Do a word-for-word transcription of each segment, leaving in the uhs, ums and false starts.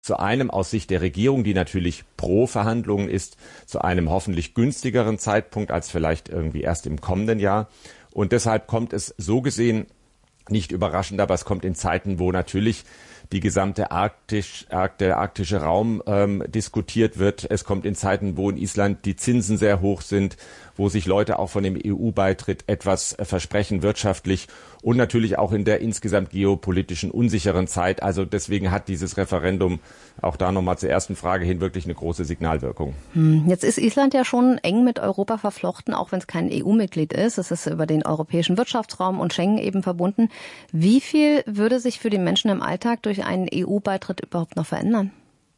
zu einem aus Sicht der Regierung, die natürlich pro Verhandlungen ist, zu einem hoffentlich günstigeren Zeitpunkt als vielleicht irgendwie erst im kommenden Jahr. Und deshalb kommt es so gesehen nicht überraschend, aber es kommt in Zeiten, wo natürlich die gesamte Arktisch, der arktische Raum ähm, diskutiert wird. Es kommt in Zeiten, wo in Island die Zinsen sehr hoch sind, wo sich Leute auch von dem E U-Beitritt etwas äh, versprechen wirtschaftlich und natürlich auch in der insgesamt geopolitischen unsicheren Zeit. Also deswegen hat dieses Referendum auch da nochmal zur ersten Frage hin wirklich eine große Signalwirkung. Jetzt ist Island ja schon eng mit Europa verflochten, auch wenn es kein E U-Mitglied ist. Es ist über den europäischen Wirtschaftsraum und Schengen eben verbunden. Wie viel würde sich für die Menschen im Alltag durch einen E U-Beitritt überhaupt noch verändern?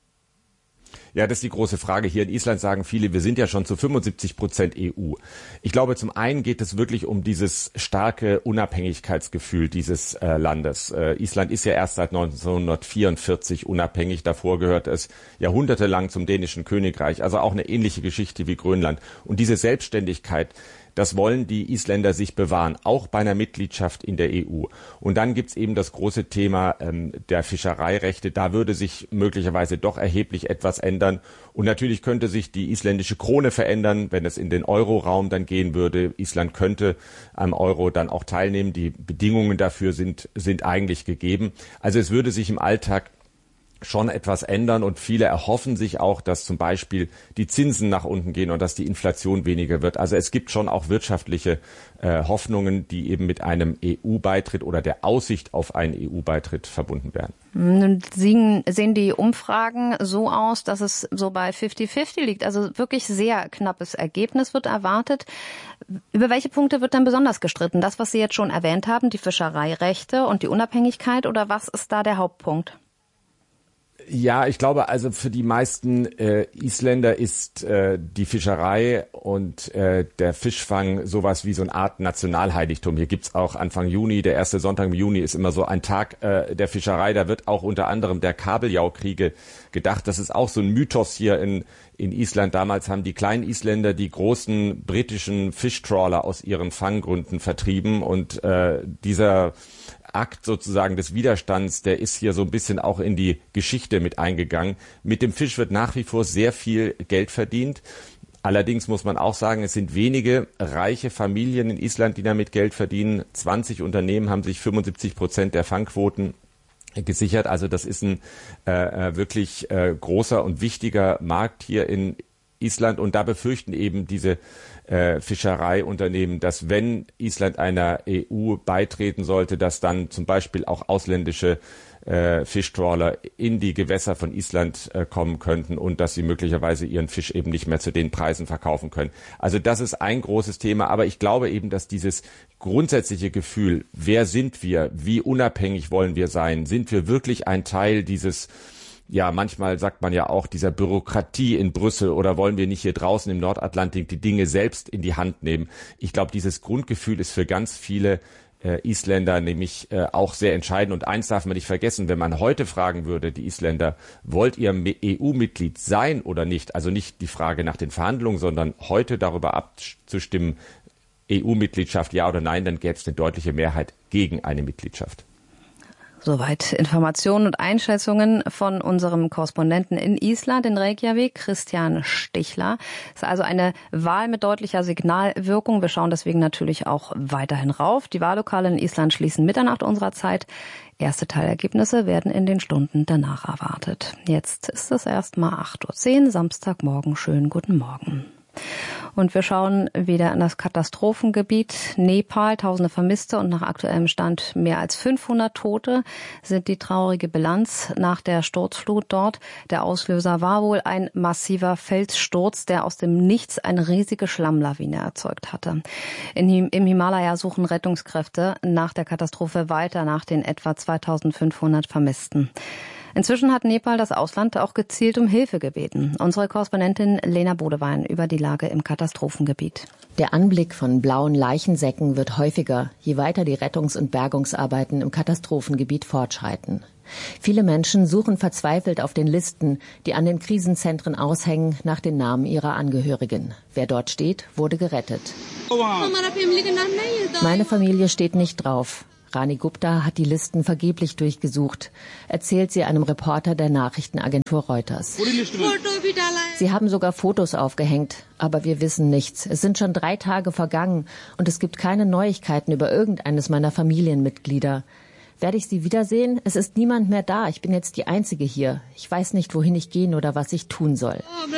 Ja, das ist die große Frage. Hier in Island sagen viele, wir sind ja schon zu fünfundsiebzig Prozent E U. Ich glaube, zum einen geht es wirklich um dieses starke Unabhängigkeitsgefühl dieses äh, Landes. Äh, Island ist ja erst seit neunzehnhundertvierundvierzig unabhängig. Davor gehört es jahrhundertelang zum dänischen Königreich. Also auch eine ähnliche Geschichte wie Grönland. Und diese Selbstständigkeit, das wollen die Isländer sich bewahren, auch bei einer Mitgliedschaft in der E U. Und dann gibt's eben das große Thema ähm, der Fischereirechte. Da würde sich möglicherweise doch erheblich etwas ändern. Und natürlich könnte sich die isländische Krone verändern, wenn es in den Euro-Raum dann gehen würde. Island könnte am Euro dann auch teilnehmen. Die Bedingungen dafür sind, sind eigentlich gegeben. Also es würde sich im Alltag schon etwas ändern und viele erhoffen sich auch, dass zum Beispiel die Zinsen nach unten gehen und dass die Inflation weniger wird. Also es gibt schon auch wirtschaftliche äh, Hoffnungen, die eben mit einem E U-Beitritt oder der Aussicht auf einen E U-Beitritt verbunden werden. Nun sehen die Umfragen so aus, dass es so bei fünfzig fünfzig liegt. Also wirklich sehr knappes Ergebnis wird erwartet. Über welche Punkte wird denn besonders gestritten? Das, was Sie jetzt schon erwähnt haben, die Fischereirechte und die Unabhängigkeit, oder was ist da der Hauptpunkt? Ja, ich glaube, also für die meisten äh, Isländer ist äh, die Fischerei und äh, der Fischfang sowas wie so eine Art Nationalheiligtum. Hier gibt's auch Anfang Juni, der erste Sonntag im Juni ist immer so ein Tag äh, der Fischerei. Da wird auch unter anderem der Kabeljau-Kriege gedacht. Das ist auch so ein Mythos hier in in Island. Damals haben die kleinen Isländer die großen britischen Fischtrawler aus ihren Fanggründen vertrieben und äh, dieser Akt sozusagen des Widerstands, der ist hier so ein bisschen auch in die Geschichte mit eingegangen. Mit dem Fisch wird nach wie vor sehr viel Geld verdient. Allerdings muss man auch sagen, es sind wenige reiche Familien in Island, die damit Geld verdienen. zwanzig Unternehmen haben sich fünfundsiebzig Prozent der Fangquoten gesichert. Also das ist ein äh, wirklich äh, großer und wichtiger Markt hier in Island. Und da befürchten eben diese äh, Fischereiunternehmen, dass wenn Island einer E U beitreten sollte, dass dann zum Beispiel auch ausländische äh, Fischtrawler in die Gewässer von Island äh, kommen könnten und dass sie möglicherweise ihren Fisch eben nicht mehr zu den Preisen verkaufen können. Also das ist ein großes Thema, aber ich glaube eben, dass dieses grundsätzliche Gefühl, wer sind wir, wie unabhängig wollen wir sein, sind wir wirklich ein Teil dieses, ja, manchmal sagt man ja auch, dieser Bürokratie in Brüssel, oder wollen wir nicht hier draußen im Nordatlantik die Dinge selbst in die Hand nehmen? Ich glaube, dieses Grundgefühl ist für ganz viele äh, Isländer nämlich äh, auch sehr entscheidend. Und eins darf man nicht vergessen, wenn man heute fragen würde, die Isländer, wollt ihr E U-Mitglied sein oder nicht? Also nicht die Frage nach den Verhandlungen, sondern heute darüber abzustimmen, E U-Mitgliedschaft ja oder nein, dann gäbe es eine deutliche Mehrheit gegen eine Mitgliedschaft. Soweit Informationen und Einschätzungen von unserem Korrespondenten in Island, in Reykjavik, Christian Stichler. Es ist also eine Wahl mit deutlicher Signalwirkung. Wir schauen deswegen natürlich auch weiterhin rauf. Die Wahllokale in Island schließen Mitternacht unserer Zeit. Erste Teilergebnisse werden in den Stunden danach erwartet. Jetzt ist es erstmal acht Uhr zehn, Samstagmorgen. Schönen guten Morgen. Und wir schauen wieder an das Katastrophengebiet Nepal. Tausende Vermisste und nach aktuellem Stand mehr als fünfhundert Tote sind die traurige Bilanz nach der Sturzflut dort. Der Auslöser war wohl ein massiver Felssturz, der aus dem Nichts eine riesige Schlammlawine erzeugt hatte. In, Im Himalaya suchen Rettungskräfte nach der Katastrophe weiter nach den etwa zweitausendfünfhundert Vermissten. Inzwischen hat Nepal das Ausland auch gezielt um Hilfe gebeten. Unsere Korrespondentin Lena Bodewein über die Lage im Katastrophengebiet. Der Anblick von blauen Leichensäcken wird häufiger, je weiter die Rettungs- und Bergungsarbeiten im Katastrophengebiet fortschreiten. Viele Menschen suchen verzweifelt auf den Listen, die an den Krisenzentren aushängen, nach den Namen ihrer Angehörigen. Wer dort steht, wurde gerettet. Meine Familie steht nicht drauf. Rani Gupta hat die Listen vergeblich durchgesucht, erzählt sie einem Reporter der Nachrichtenagentur Reuters. Sie haben sogar Fotos aufgehängt, aber wir wissen nichts. Es sind schon drei Tage vergangen und es gibt keine Neuigkeiten über irgendeines meiner Familienmitglieder. Werde ich sie wiedersehen? Es ist niemand mehr da. Ich bin jetzt die Einzige hier. Ich weiß nicht, wohin ich gehen oder was ich tun soll.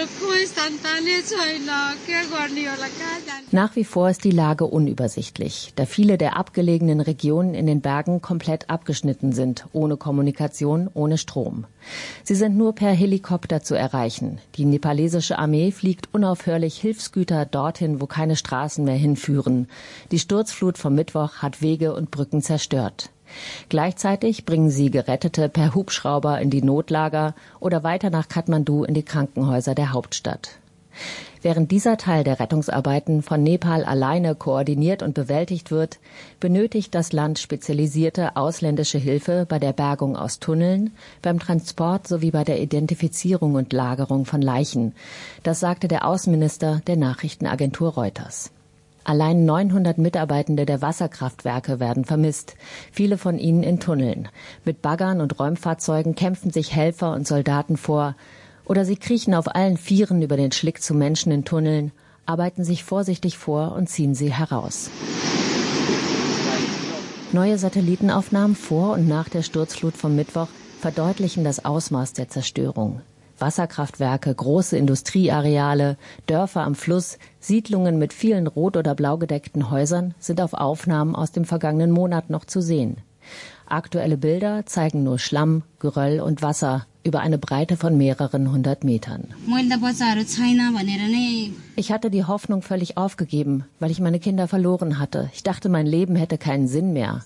Nach wie vor ist die Lage unübersichtlich, da viele der abgelegenen Regionen in den Bergen komplett abgeschnitten sind, ohne Kommunikation, ohne Strom. Sie sind nur per Helikopter zu erreichen. Die nepalesische Armee fliegt unaufhörlich Hilfsgüter dorthin, wo keine Straßen mehr hinführen. Die Sturzflut vom Mittwoch hat Wege und Brücken zerstört. Gleichzeitig bringen sie Gerettete per Hubschrauber in die Notlager oder weiter nach Kathmandu in die Krankenhäuser der Hauptstadt. Während dieser Teil der Rettungsarbeiten von Nepal alleine koordiniert und bewältigt wird, benötigt das Land spezialisierte ausländische Hilfe bei der Bergung aus Tunneln, beim Transport sowie bei der Identifizierung und Lagerung von Leichen. Das sagte der Außenminister der Nachrichtenagentur Reuters. Allein neunhundert Mitarbeitende der Wasserkraftwerke werden vermisst, viele von ihnen in Tunneln. Mit Baggern und Räumfahrzeugen kämpfen sich Helfer und Soldaten vor, oder sie kriechen auf allen Vieren über den Schlick zu Menschen in Tunneln, arbeiten sich vorsichtig vor und ziehen sie heraus. Neue Satellitenaufnahmen vor und nach der Sturzflut vom Mittwoch verdeutlichen das Ausmaß der Zerstörung. Wasserkraftwerke, große Industrieareale, Dörfer am Fluss, Siedlungen mit vielen rot- oder blau gedeckten Häusern sind auf Aufnahmen aus dem vergangenen Monat noch zu sehen. Aktuelle Bilder zeigen nur Schlamm, Geröll und Wasser über eine Breite von mehreren hundert Metern. Ich hatte die Hoffnung völlig aufgegeben, weil ich meine Kinder verloren hatte. Ich dachte, mein Leben hätte keinen Sinn mehr.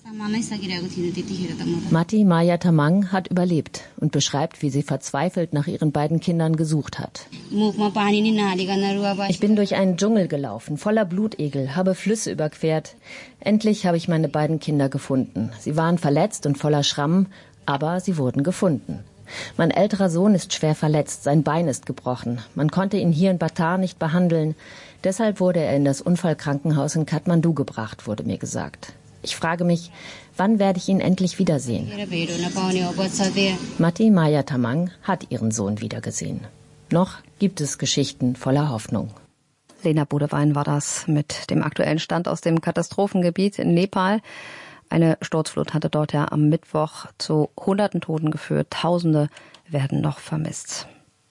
Mati Maya Tamang hat überlebt und beschreibt, wie sie verzweifelt nach ihren beiden Kindern gesucht hat. Ich bin durch einen Dschungel gelaufen, voller Blutegel, habe Flüsse überquert. Endlich habe ich meine beiden Kinder gefunden. Sie waren verletzt und voller Schrammen, aber sie wurden gefunden. Mein älterer Sohn ist schwer verletzt, sein Bein ist gebrochen. Man konnte ihn hier in Batar nicht behandeln. Deshalb wurde er in das Unfallkrankenhaus in Kathmandu gebracht, wurde mir gesagt. Ich frage mich, wann werde ich ihn endlich wiedersehen? Mati Maya Tamang hat ihren Sohn wiedergesehen. Noch gibt es Geschichten voller Hoffnung. Lena Bodewein war das mit dem aktuellen Stand aus dem Katastrophengebiet in Nepal. Eine Sturzflut hatte dort ja am Mittwoch zu hunderten Toten geführt. Tausende werden noch vermisst.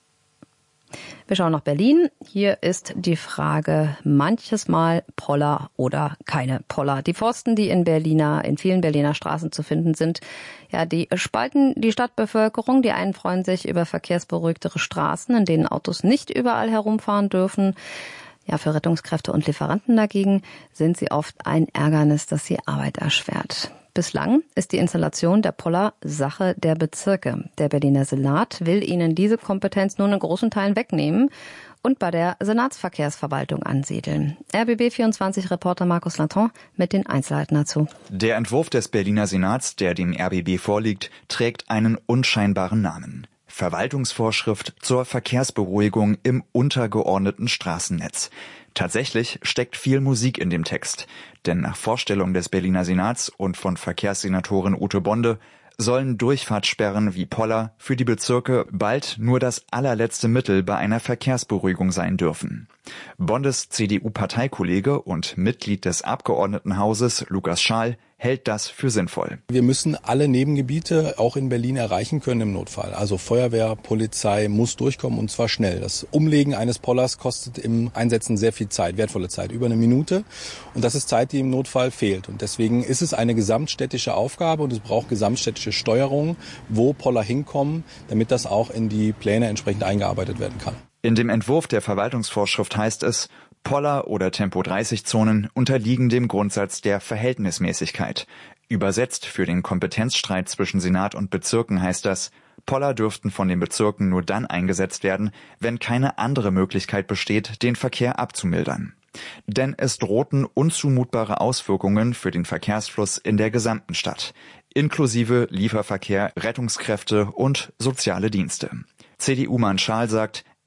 Wir schauen nach Berlin. Hier ist die Frage manches Mal Poller oder keine Poller. Die Pfosten, die in Berliner, in vielen Berliner Straßen zu finden sind, ja, die spalten die Stadtbevölkerung. Die einen freuen sich über verkehrsberuhigtere Straßen, in denen Autos nicht überall herumfahren dürfen. Ja, für Rettungskräfte und Lieferanten dagegen sind sie oft ein Ärgernis, das die Arbeit erschwert. Bislang ist die Installation der Poller Sache der Bezirke. Der Berliner Senat will ihnen diese Kompetenz nun in großen Teilen wegnehmen und bei der Senatsverkehrsverwaltung ansiedeln. R B B vierundzwanzig-Reporter Markus Lanton mit den Einzelheiten dazu. Der Entwurf des Berliner Senats, der dem R B B vorliegt, trägt einen unscheinbaren Namen: Verwaltungsvorschrift zur Verkehrsberuhigung im untergeordneten Straßennetz. Tatsächlich steckt viel Musik in dem Text, denn nach Vorstellung des Berliner Senats und von Verkehrssenatorin Ute Bonde sollen Durchfahrtssperren wie Poller für die Bezirke bald nur das allerletzte Mittel bei einer Verkehrsberuhigung sein dürfen. Bondes C D U-Parteikollege und Mitglied des Abgeordnetenhauses Lukas Schaal hält das für sinnvoll. Wir müssen alle Nebengebiete auch in Berlin erreichen können im Notfall. Also Feuerwehr, Polizei muss durchkommen und zwar schnell. Das Umlegen eines Pollers kostet im Einsetzen sehr viel Zeit, wertvolle Zeit, über eine Minute. Und das ist Zeit, die im Notfall fehlt. Und deswegen ist es eine gesamtstädtische Aufgabe und es braucht gesamtstädtische Steuerung, wo Poller hinkommen, damit das auch in die Pläne entsprechend eingearbeitet werden kann. In dem Entwurf der Verwaltungsvorschrift heißt es, Poller- oder Tempo dreißig Zonen unterliegen dem Grundsatz der Verhältnismäßigkeit. Übersetzt für den Kompetenzstreit zwischen Senat und Bezirken heißt das, Poller dürften von den Bezirken nur dann eingesetzt werden, wenn keine andere Möglichkeit besteht, den Verkehr abzumildern. Denn es drohten unzumutbare Auswirkungen für den Verkehrsfluss in der gesamten Stadt, inklusive Lieferverkehr, Rettungskräfte und soziale Dienste. C D U-Mann Schaal sagt,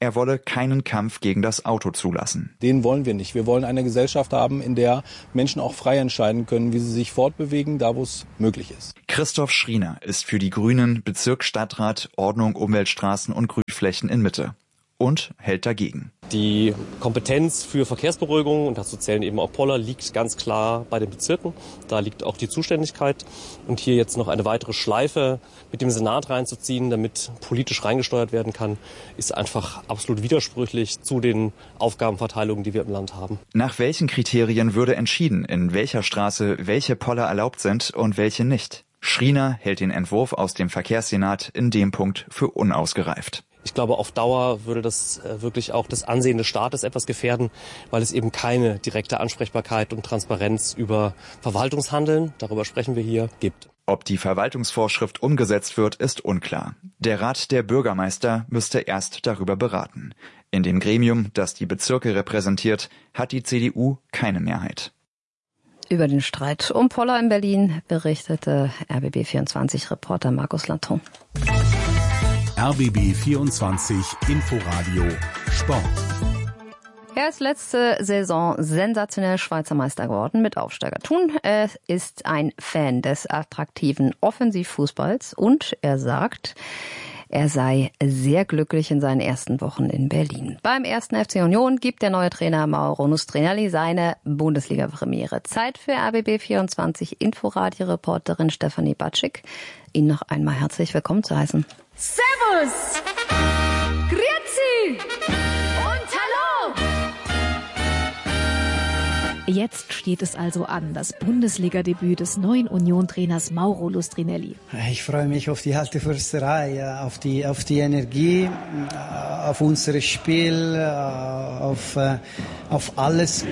Er wolle keinen Kampf gegen das Auto zulassen. Den wollen wir nicht. Wir wollen eine Gesellschaft haben, in der Menschen auch frei entscheiden können, wie sie sich fortbewegen, da wo es möglich ist. Christoph Schriener ist für die Grünen Bezirksstadtrat, Ordnung, Umweltstraßen und Grünflächen in Mitte und hält dagegen. Die Kompetenz für Verkehrsberuhigung, und dazu zählen eben auch Poller, liegt ganz klar bei den Bezirken. Da liegt auch die Zuständigkeit. Und hier jetzt noch eine weitere Schleife mit dem Senat reinzuziehen, damit politisch reingesteuert werden kann, ist einfach absolut widersprüchlich zu den Aufgabenverteilungen, die wir im Land haben. Nach welchen Kriterien würde entschieden, in welcher Straße welche Poller erlaubt sind und welche nicht? Schriener hält den Entwurf aus dem Verkehrssenat in dem Punkt für unausgereift. Ich glaube, auf Dauer würde das wirklich auch das Ansehen des Staates etwas gefährden, weil es eben keine direkte Ansprechbarkeit und Transparenz über Verwaltungshandeln, darüber sprechen wir hier, gibt. Ob die Verwaltungsvorschrift umgesetzt wird, ist unklar. Der Rat der Bürgermeister müsste erst darüber beraten. In dem Gremium, das die Bezirke repräsentiert, hat die C D U keine Mehrheit. Über den Streit um Poller in Berlin berichtete R B B vierundzwanzig-Reporter Markus Lanton. R B B vierundzwanzig Inforadio Sport. Er ist letzte Saison sensationell Schweizer Meister geworden mit Aufsteiger Thun. Er ist ein Fan des attraktiven Offensivfußballs und er sagt, er sei sehr glücklich in seinen ersten Wochen in Berlin. Beim ersten F C Union gibt der neue Trainer Mauro Lustrinelli seine Bundesliga-Premiere. Zeit für R B B vierundzwanzig Inforadio-Reporterin Stefanie Batschik, Ihnen noch einmal herzlich willkommen zu heißen. Servus! Grüezi! Und hallo! Jetzt steht es also an, das Bundesliga-Debüt des neuen Union-Trainers Mauro Lustrinelli. Ich freue mich auf die alte Försterei, auf die, auf die Energie, auf unser Spiel, auf, auf alles.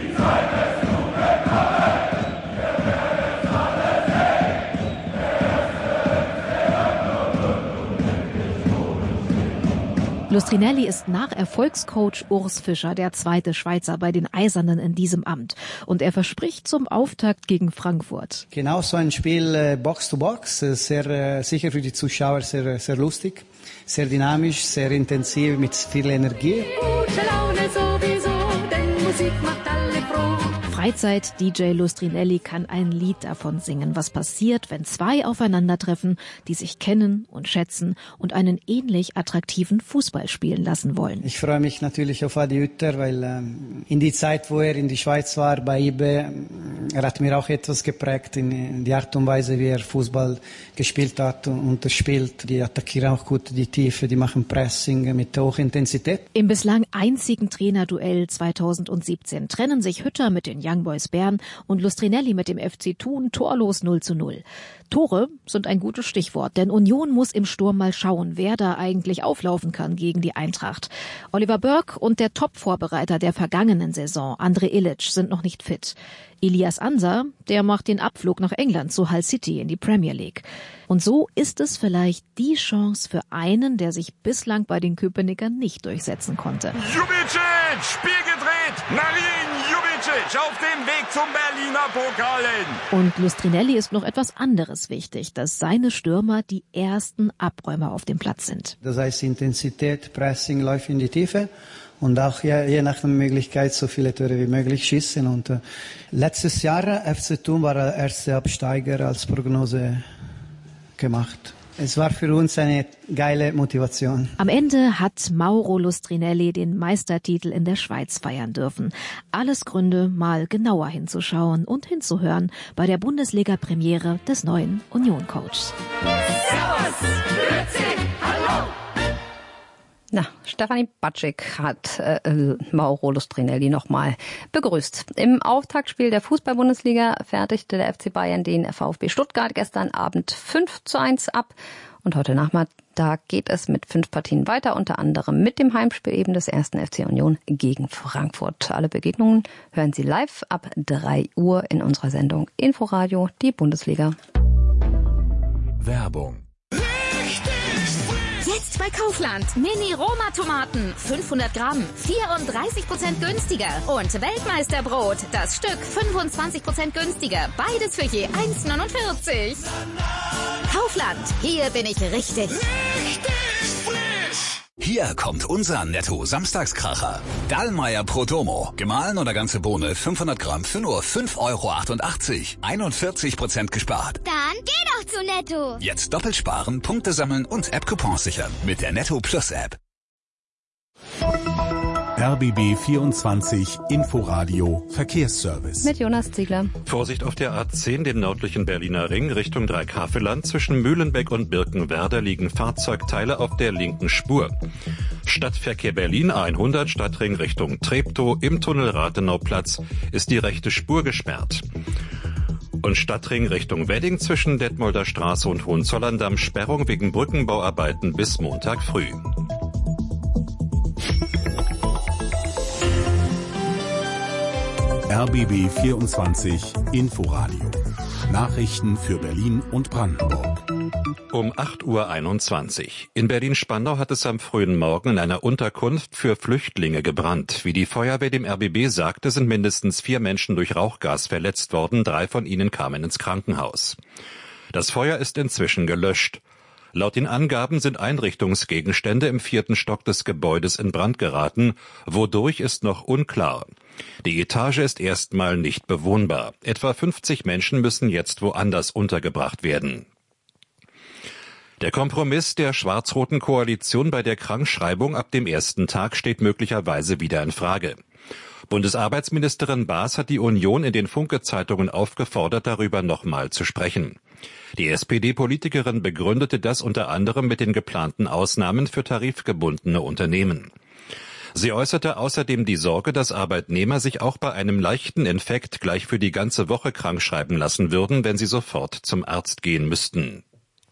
Lustrinelli ist nach Erfolgscoach Urs Fischer der zweite Schweizer bei den Eisernen in diesem Amt. Und er verspricht zum Auftakt gegen Frankfurt. Genau so ein Spiel Box to Box, sehr sicher für die Zuschauer sehr, sehr lustig, sehr dynamisch, sehr intensiv mit viel Energie. Gute Laune sowieso, denn Musik macht alle froh. Freizeit-D J Lustrinelli kann ein Lied davon singen, was passiert, wenn zwei aufeinandertreffen, die sich kennen und schätzen und einen ähnlich attraktiven Fußball spielen lassen wollen. Ich freue mich natürlich auf Adi Hütter, weil ähm, in die Zeit, wo er in die Schweiz war, bei I B E, er hat mir auch etwas geprägt in, in die Art und Weise, wie er Fußball gespielt hat und er spielt. Die attackieren auch gut die Tiefe, die machen Pressing mit hoher Intensität. Im bislang einzigen Trainerduell zweitausendsiebzehn trennen sich Hütter mit den Young Boys Bern und Lustrinelli mit dem F C Thun torlos null zu null. Tore sind ein gutes Stichwort, denn Union muss im Sturm mal schauen, wer da eigentlich auflaufen kann gegen die Eintracht. Oliver Burke und der Top-Vorbereiter der vergangenen Saison, André Ilic, sind noch nicht fit. Elias Ansa, der macht den Abflug nach England zu Hull City in die Premier League. Und so ist es vielleicht die Chance für einen, der sich bislang bei den Köpenickern nicht durchsetzen konnte. Jubicic, Spiel gedreht, Marin Jubicic auf dem Weg zum Berliner Pokal hin. Und Lustrinelli ist noch etwas anderes wichtig, dass seine Stürmer die ersten Abräumer auf dem Platz sind. Das heißt Intensität, Pressing, Läufe in die Tiefe. Und auch je, je nach der Möglichkeit so viele Tore wie möglich schießen. Und äh, letztes Jahr F C Thun war der erste Absteiger als Prognose gemacht. Es war für uns eine geile Motivation. Am Ende hat Mauro Lustrinelli den Meistertitel in der Schweiz feiern dürfen. Alles Gründe, mal genauer hinzuschauen und hinzuhören bei der Bundesliga-Premiere des neuen Union-Coachs. Servus, grüezi, hallo! Na, Stefanie Batschik hat äh, Mauro Lustrinelli nochmal begrüßt. Im Auftaktspiel der Fußball-Bundesliga fertigte der F C Bayern den VfB Stuttgart gestern Abend fünf zu eins ab. Und heute Nachmittag geht es mit fünf Partien weiter, unter anderem mit dem Heimspiel eben des ersten F C Union gegen Frankfurt. Alle Begegnungen hören Sie live ab drei Uhr in unserer Sendung Inforadio, die Bundesliga. Werbung. Jetzt bei Kaufland. Mini-Roma-Tomaten. fünfhundert Gramm. vierunddreißig Prozent günstiger. Und Weltmeisterbrot. Das Stück fünfundzwanzig Prozent günstiger. Beides für je eins neunundvierzig. Kaufland. Hier bin ich richtig. Richtig frisch. Hier kommt unser Netto-Samstagskracher. Dallmayr Prodomo. Gemahlen oder ganze Bohne fünfhundert Gramm für nur fünf Euro achtundachtzig. einundvierzig Prozent gespart. Dann geh doch zu Netto. Jetzt doppelt sparen, Punkte sammeln und App-Coupons sichern mit der Netto Plus App. R B B vierundzwanzig Inforadio Verkehrsservice. Mit Jonas Ziegler. Vorsicht auf der A zehn, dem nördlichen Berliner Ring, Richtung Dreikäferland. Zwischen Mühlenbeck und Birkenwerder liegen Fahrzeugteile auf der linken Spur. Stadtverkehr Berlin A hundert, Stadtring Richtung Treptow. Im Tunnel Rathenauplatz ist die rechte Spur gesperrt. Und Stadtring Richtung Wedding zwischen Detmolder Straße und Hohenzollern-Damm Sperrung wegen Brückenbauarbeiten bis Montag früh. R B B vierundzwanzig Inforadio. Nachrichten für Berlin und Brandenburg. Um acht Uhr einundzwanzig. In Berlin-Spandau hat es am frühen Morgen in einer Unterkunft für Flüchtlinge gebrannt. Wie die Feuerwehr dem R B B sagte, sind mindestens vier Menschen durch Rauchgas verletzt worden. Drei von ihnen kamen ins Krankenhaus. Das Feuer ist inzwischen gelöscht. Laut den Angaben sind Einrichtungsgegenstände im vierten Stock des Gebäudes in Brand geraten. Wodurch ist noch unklar. Die Etage ist erstmal nicht bewohnbar. Etwa fünfzig Menschen müssen jetzt woanders untergebracht werden. Der Kompromiss der schwarz-roten Koalition bei der Krankschreibung ab dem ersten Tag steht möglicherweise wieder in Frage. Bundesarbeitsministerin Baas hat die Union in den Funke-Zeitungen aufgefordert, darüber nochmal zu sprechen. Die S P D-Politikerin begründete das unter anderem mit den geplanten Ausnahmen für tarifgebundene Unternehmen. Sie äußerte außerdem die Sorge, dass Arbeitnehmer sich auch bei einem leichten Infekt gleich für die ganze Woche krankschreiben lassen würden, wenn sie sofort zum Arzt gehen müssten.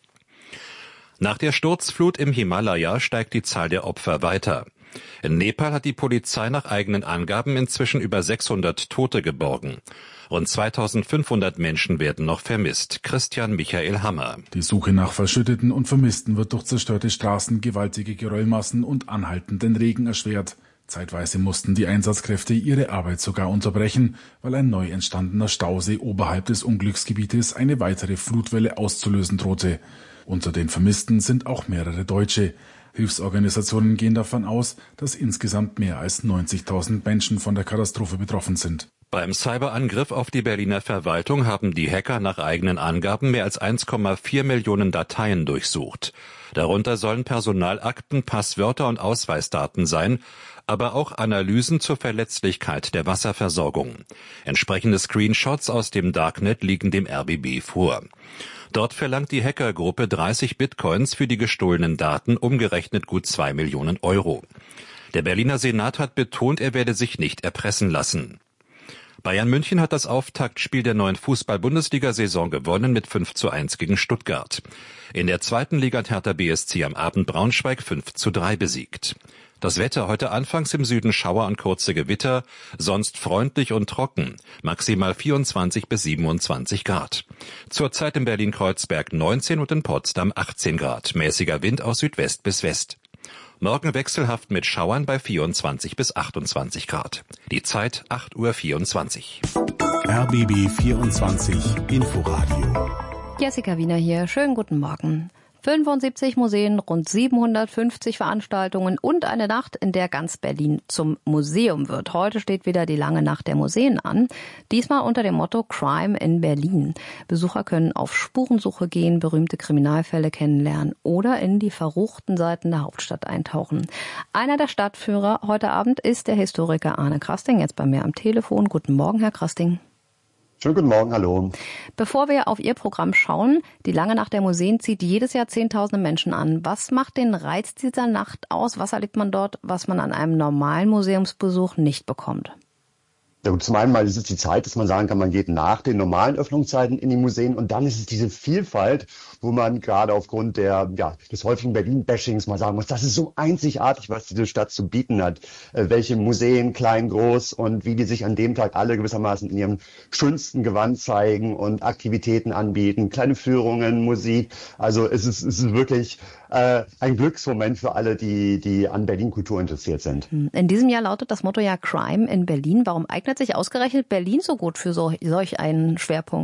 Nach der Sturzflut im Himalaya steigt die Zahl der Opfer weiter. In Nepal hat die Polizei nach eigenen Angaben inzwischen über sechshundert Tote geborgen. Rund zweitausendfünfhundert Menschen werden noch vermisst. Christian Michael Hammer. Die Suche nach Verschütteten und Vermissten wird durch zerstörte Straßen, gewaltige Geröllmassen und anhaltenden Regen erschwert. Zeitweise mussten die Einsatzkräfte ihre Arbeit sogar unterbrechen, weil ein neu entstandener Stausee oberhalb des Unglücksgebietes eine weitere Flutwelle auszulösen drohte. Unter den Vermissten sind auch mehrere Deutsche. Hilfsorganisationen gehen davon aus, dass insgesamt mehr als neunzigtausend Menschen von der Katastrophe betroffen sind. Beim Cyberangriff auf die Berliner Verwaltung haben die Hacker nach eigenen Angaben mehr als eins Komma vier Millionen Dateien durchsucht. Darunter sollen Personalakten, Passwörter und Ausweisdaten sein, aber auch Analysen zur Verletzlichkeit der Wasserversorgung. Entsprechende Screenshots aus dem Darknet liegen dem R B B vor. Dort verlangt die Hackergruppe dreißig Bitcoins für die gestohlenen Daten, umgerechnet gut zwei Millionen Euro. Der Berliner Senat hat betont, er werde sich nicht erpressen lassen. Bayern München hat das Auftaktspiel der neuen Fußball-Bundesliga-Saison gewonnen mit fünf zu eins gegen Stuttgart. In der zweiten Liga hat Hertha B S C am Abend Braunschweig fünf zu drei besiegt. Das Wetter heute anfangs im Süden Schauer und kurze Gewitter, sonst freundlich und trocken, maximal vierundzwanzig bis siebenundzwanzig Grad. Zurzeit in Berlin-Kreuzberg neunzehn und in Potsdam achtzehn Grad, mäßiger Wind aus Südwest bis West. Morgen wechselhaft mit Schauern bei vierundzwanzig bis achtundzwanzig Grad. Die Zeit acht Uhr vierundzwanzig. R B B vierundzwanzig Inforadio. Jessica Wiener hier. Schönen guten Morgen. fünfundsiebzig Museen, rund siebenhundertfünfzig Veranstaltungen und eine Nacht, in der ganz Berlin zum Museum wird. Heute steht wieder die lange Nacht der Museen an. Diesmal unter dem Motto Crime in Berlin. Besucher können auf Spurensuche gehen, berühmte Kriminalfälle kennenlernen oder in die verruchten Seiten der Hauptstadt eintauchen. Einer der Stadtführer heute Abend ist der Historiker Arne Krasting, jetzt bei mir am Telefon. Guten Morgen, Herr Krasting. Schönen guten Morgen, hallo. Bevor wir auf Ihr Programm schauen, die lange Nacht der Museen zieht jedes Jahr Zehntausende Menschen an. Was macht den Reiz dieser Nacht aus? Was erlebt man dort, was man an einem normalen Museumsbesuch nicht bekommt? Ja, zum einen mal ist es die Zeit, dass man sagen kann, man geht nach den normalen Öffnungszeiten in die Museen und dann ist es diese Vielfalt, wo man gerade aufgrund der, ja, des häufigen Berlin-Bashings mal sagen muss, das ist so einzigartig, was diese Stadt zu bieten hat. Äh, welche Museen, klein, groß und wie die sich an dem Tag alle gewissermaßen in ihrem schönsten Gewand zeigen und Aktivitäten anbieten, kleine Führungen, Musik. Also es ist, es ist wirklich äh, ein Glücksmoment für alle, die, die an Berlin-Kultur interessiert sind. In diesem Jahr lautet das Motto ja Crime in Berlin. Warum eignet sich ausgerechnet Berlin so gut für so, solch einen Schwerpunkt?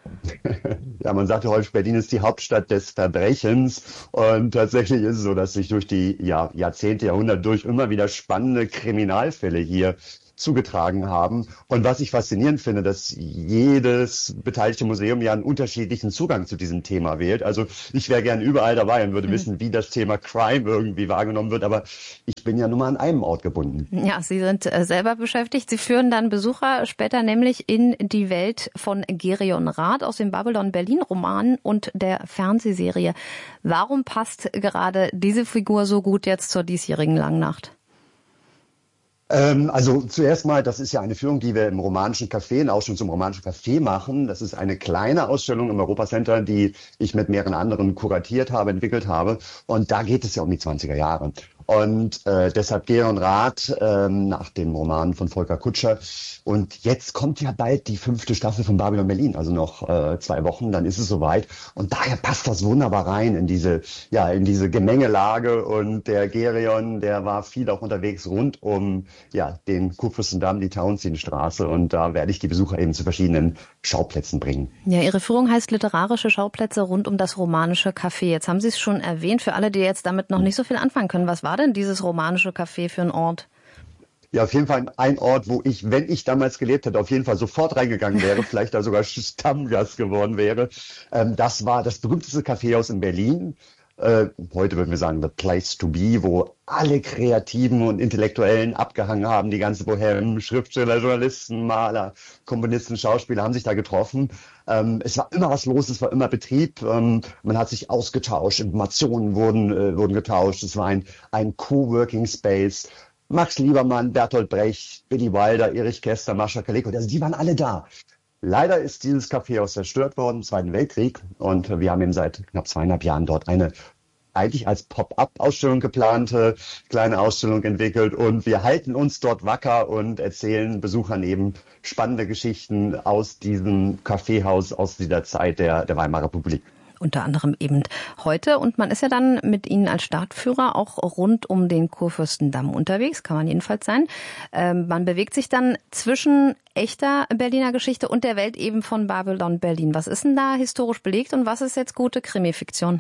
Ja, man sagt ja häufig, Berlin ist die Hauptstadt des Verbrechens. Und tatsächlich ist es so, dass sich durch die ja, Jahrzehnte, Jahrhunderte durch immer wieder spannende Kriminalfälle hier zugetragen haben. Und was ich faszinierend finde, dass jedes beteiligte Museum ja einen unterschiedlichen Zugang zu diesem Thema wählt. Also ich wäre gern überall dabei und würde mhm. wissen, wie das Thema Crime irgendwie wahrgenommen wird. Aber ich bin ja nur mal an einem Ort gebunden. Ja, Sie sind äh, selber beschäftigt. Sie führen dann Besucher später nämlich in die Welt von Gerion Rath aus dem Babylon-Berlin-Roman und der Fernsehserie. Warum passt gerade diese Figur so gut jetzt zur diesjährigen Langnacht? Ähm, also zuerst mal, das ist ja eine Führung, die wir im Romanischen Café, eine Ausstellung zum Romanischen Café machen. Das ist eine kleine Ausstellung im Europacenter, die ich mit mehreren anderen kuratiert habe, entwickelt habe. Und da geht es ja um die zwanziger Jahre. Und äh, deshalb Gerion Rath ähm, nach dem Roman von Volker Kutscher. Und jetzt kommt ja bald die fünfte Staffel von Babylon Berlin, also noch äh, zwei Wochen, dann ist es soweit. Und daher passt das wunderbar rein in diese, ja, in diese Gemengelage. Und der Gerion, der war viel auch unterwegs rund um ja den Kurfürstendamm, die Tauentzienstraße. Und da werde ich die Besucher eben zu verschiedenen Schauplätzen bringen. Ja, Ihre Führung heißt literarische Schauplätze rund um das Romanische Café. Jetzt haben Sie es schon erwähnt, für alle, die jetzt damit noch nicht so viel anfangen können. Was war denn dieses Romanische Café für ein Ort? Ja, auf jeden Fall ein Ort, wo ich, wenn ich damals gelebt hätte, auf jeden Fall sofort reingegangen wäre, vielleicht da sogar Stammgast geworden wäre. Ähm, das war das berühmteste Kaffeehaus in Berlin. Äh, heute würden wir sagen, the place to be, wo alle Kreativen und Intellektuellen abgehangen haben, die ganze Bohème, Schriftsteller, Journalisten, Maler, Komponisten, Schauspieler haben sich da getroffen. Ähm, es war immer was los, es war immer Betrieb. Ähm, man hat sich ausgetauscht, Informationen wurden, äh, wurden getauscht. Es war ein, ein Coworking Space. Max Liebermann, Bertolt Brecht, Billy Wilder, Erich Kästner, Mascha Kaleko, also die waren alle da. Leider ist dieses Kaffeehaus zerstört worden im Zweiten Weltkrieg und wir haben eben seit knapp zweieinhalb Jahren dort eine eigentlich als Pop-up-Ausstellung geplante kleine Ausstellung entwickelt und wir halten uns dort wacker und erzählen Besuchern eben spannende Geschichten aus diesem Kaffeehaus aus dieser Zeit der, der Weimarer Republik. Unter anderem eben heute. Und man ist ja dann mit Ihnen als Stadtführer auch rund um den Kurfürstendamm unterwegs, kann man jedenfalls sein. Ähm, man bewegt sich dann zwischen echter Berliner Geschichte und der Welt eben von Babylon Berlin. Was ist denn da historisch belegt und was ist jetzt gute Krimi-Fiktion?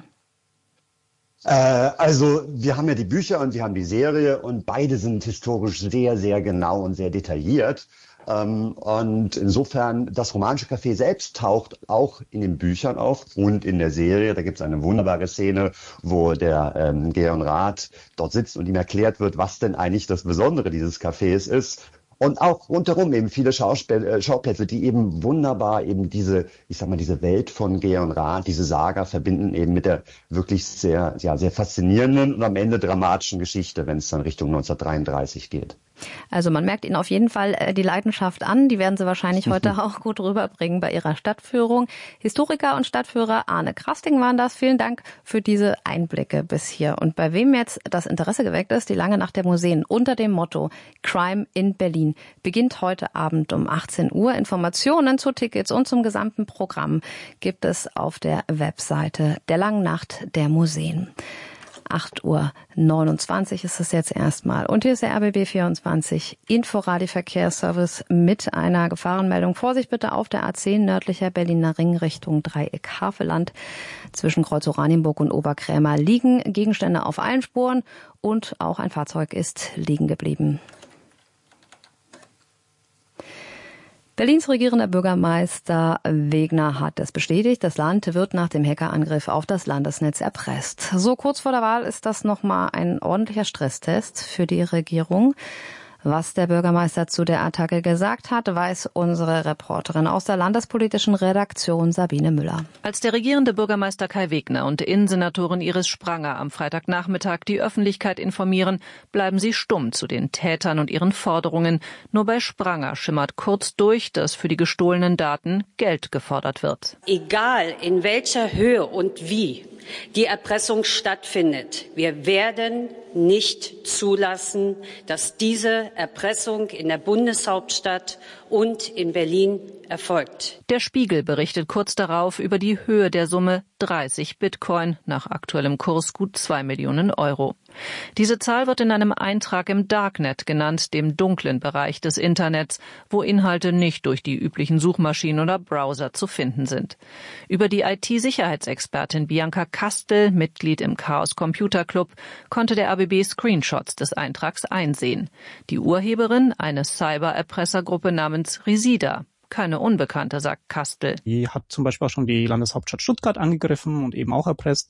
Äh, also wir haben ja die Bücher und wir haben die Serie und beide sind historisch sehr, sehr genau und sehr detailliert. Ähm, und insofern, das Romanische Café selbst taucht auch in den Büchern auf und in der Serie. Da gibt es eine wunderbare Szene, wo der ähm, Gerion Rath dort sitzt und ihm erklärt wird, was denn eigentlich das Besondere dieses Cafés ist. Und auch rundherum eben viele Schauspä- Schauplätze, die eben wunderbar eben diese, ich sag mal, diese Welt von Gerion Rath, diese Saga verbinden eben mit der wirklich sehr, ja, sehr faszinierenden und am Ende dramatischen Geschichte, wenn es dann Richtung neunzehnhundertdreiunddreißig geht. Also man merkt Ihnen auf jeden Fall die Leidenschaft an. Die werden Sie wahrscheinlich heute auch gut rüberbringen bei Ihrer Stadtführung. Historiker und Stadtführer Arne Krasting waren das. Vielen Dank für diese Einblicke bis hier. Und bei wem jetzt das Interesse geweckt ist, die lange Nacht der Museen unter dem Motto Crime in Berlin beginnt heute Abend um achtzehn Uhr. Informationen zu Tickets und zum gesamten Programm gibt es auf der Webseite der langen Nacht der Museen. acht Uhr neunundzwanzig ist es jetzt erstmal. Und hier ist der R B B vierundzwanzig Inforadio-Verkehrsservice mit einer Gefahrenmeldung. Vorsicht bitte auf der A zehn nördlicher Berliner Ring Richtung Dreieck Havelland. Zwischen Kreuz Oranienburg und Oberkrämer liegen Gegenstände auf allen Spuren und auch ein Fahrzeug ist liegen geblieben. Berlins regierender Bürgermeister Wegner hat es bestätigt, das Land wird nach dem Hackerangriff auf das Landesnetz erpresst. So kurz vor der Wahl ist das nochmal ein ordentlicher Stresstest für die Regierung. Was der Bürgermeister zu der Attacke gesagt hat, weiß unsere Reporterin aus der landespolitischen Redaktion Sabine Müller. Als der regierende Bürgermeister Kai Wegner und Innensenatorin Iris Spranger am Freitagnachmittag die Öffentlichkeit informieren, bleiben sie stumm zu den Tätern und ihren Forderungen. Nur bei Spranger schimmert kurz durch, dass für die gestohlenen Daten Geld gefordert wird. Egal in welcher Höhe und wie die Erpressung stattfindet, wir werden nicht zulassen, dass diese Erpressung in der Bundeshauptstadt und in Berlin erfolgt. Der Spiegel berichtet kurz darauf über die Höhe der Summe dreißig Bitcoin, nach aktuellem Kurs gut zwei Millionen Euro. Diese Zahl wird in einem Eintrag im Darknet genannt, dem dunklen Bereich des Internets, wo Inhalte nicht durch die üblichen Suchmaschinen oder Browser zu finden sind. Über die I T-Sicherheitsexpertin Bianca Kastel, Mitglied im Chaos Computer Club, konnte der R B B Screenshots des Eintrags einsehen. Die Urheberin, eine Cyber-Erpressergruppe namens Resida. Keine Unbekannte, sagt Kastel. Die hat zum Beispiel auch schon die Landeshauptstadt Stuttgart angegriffen und eben auch erpresst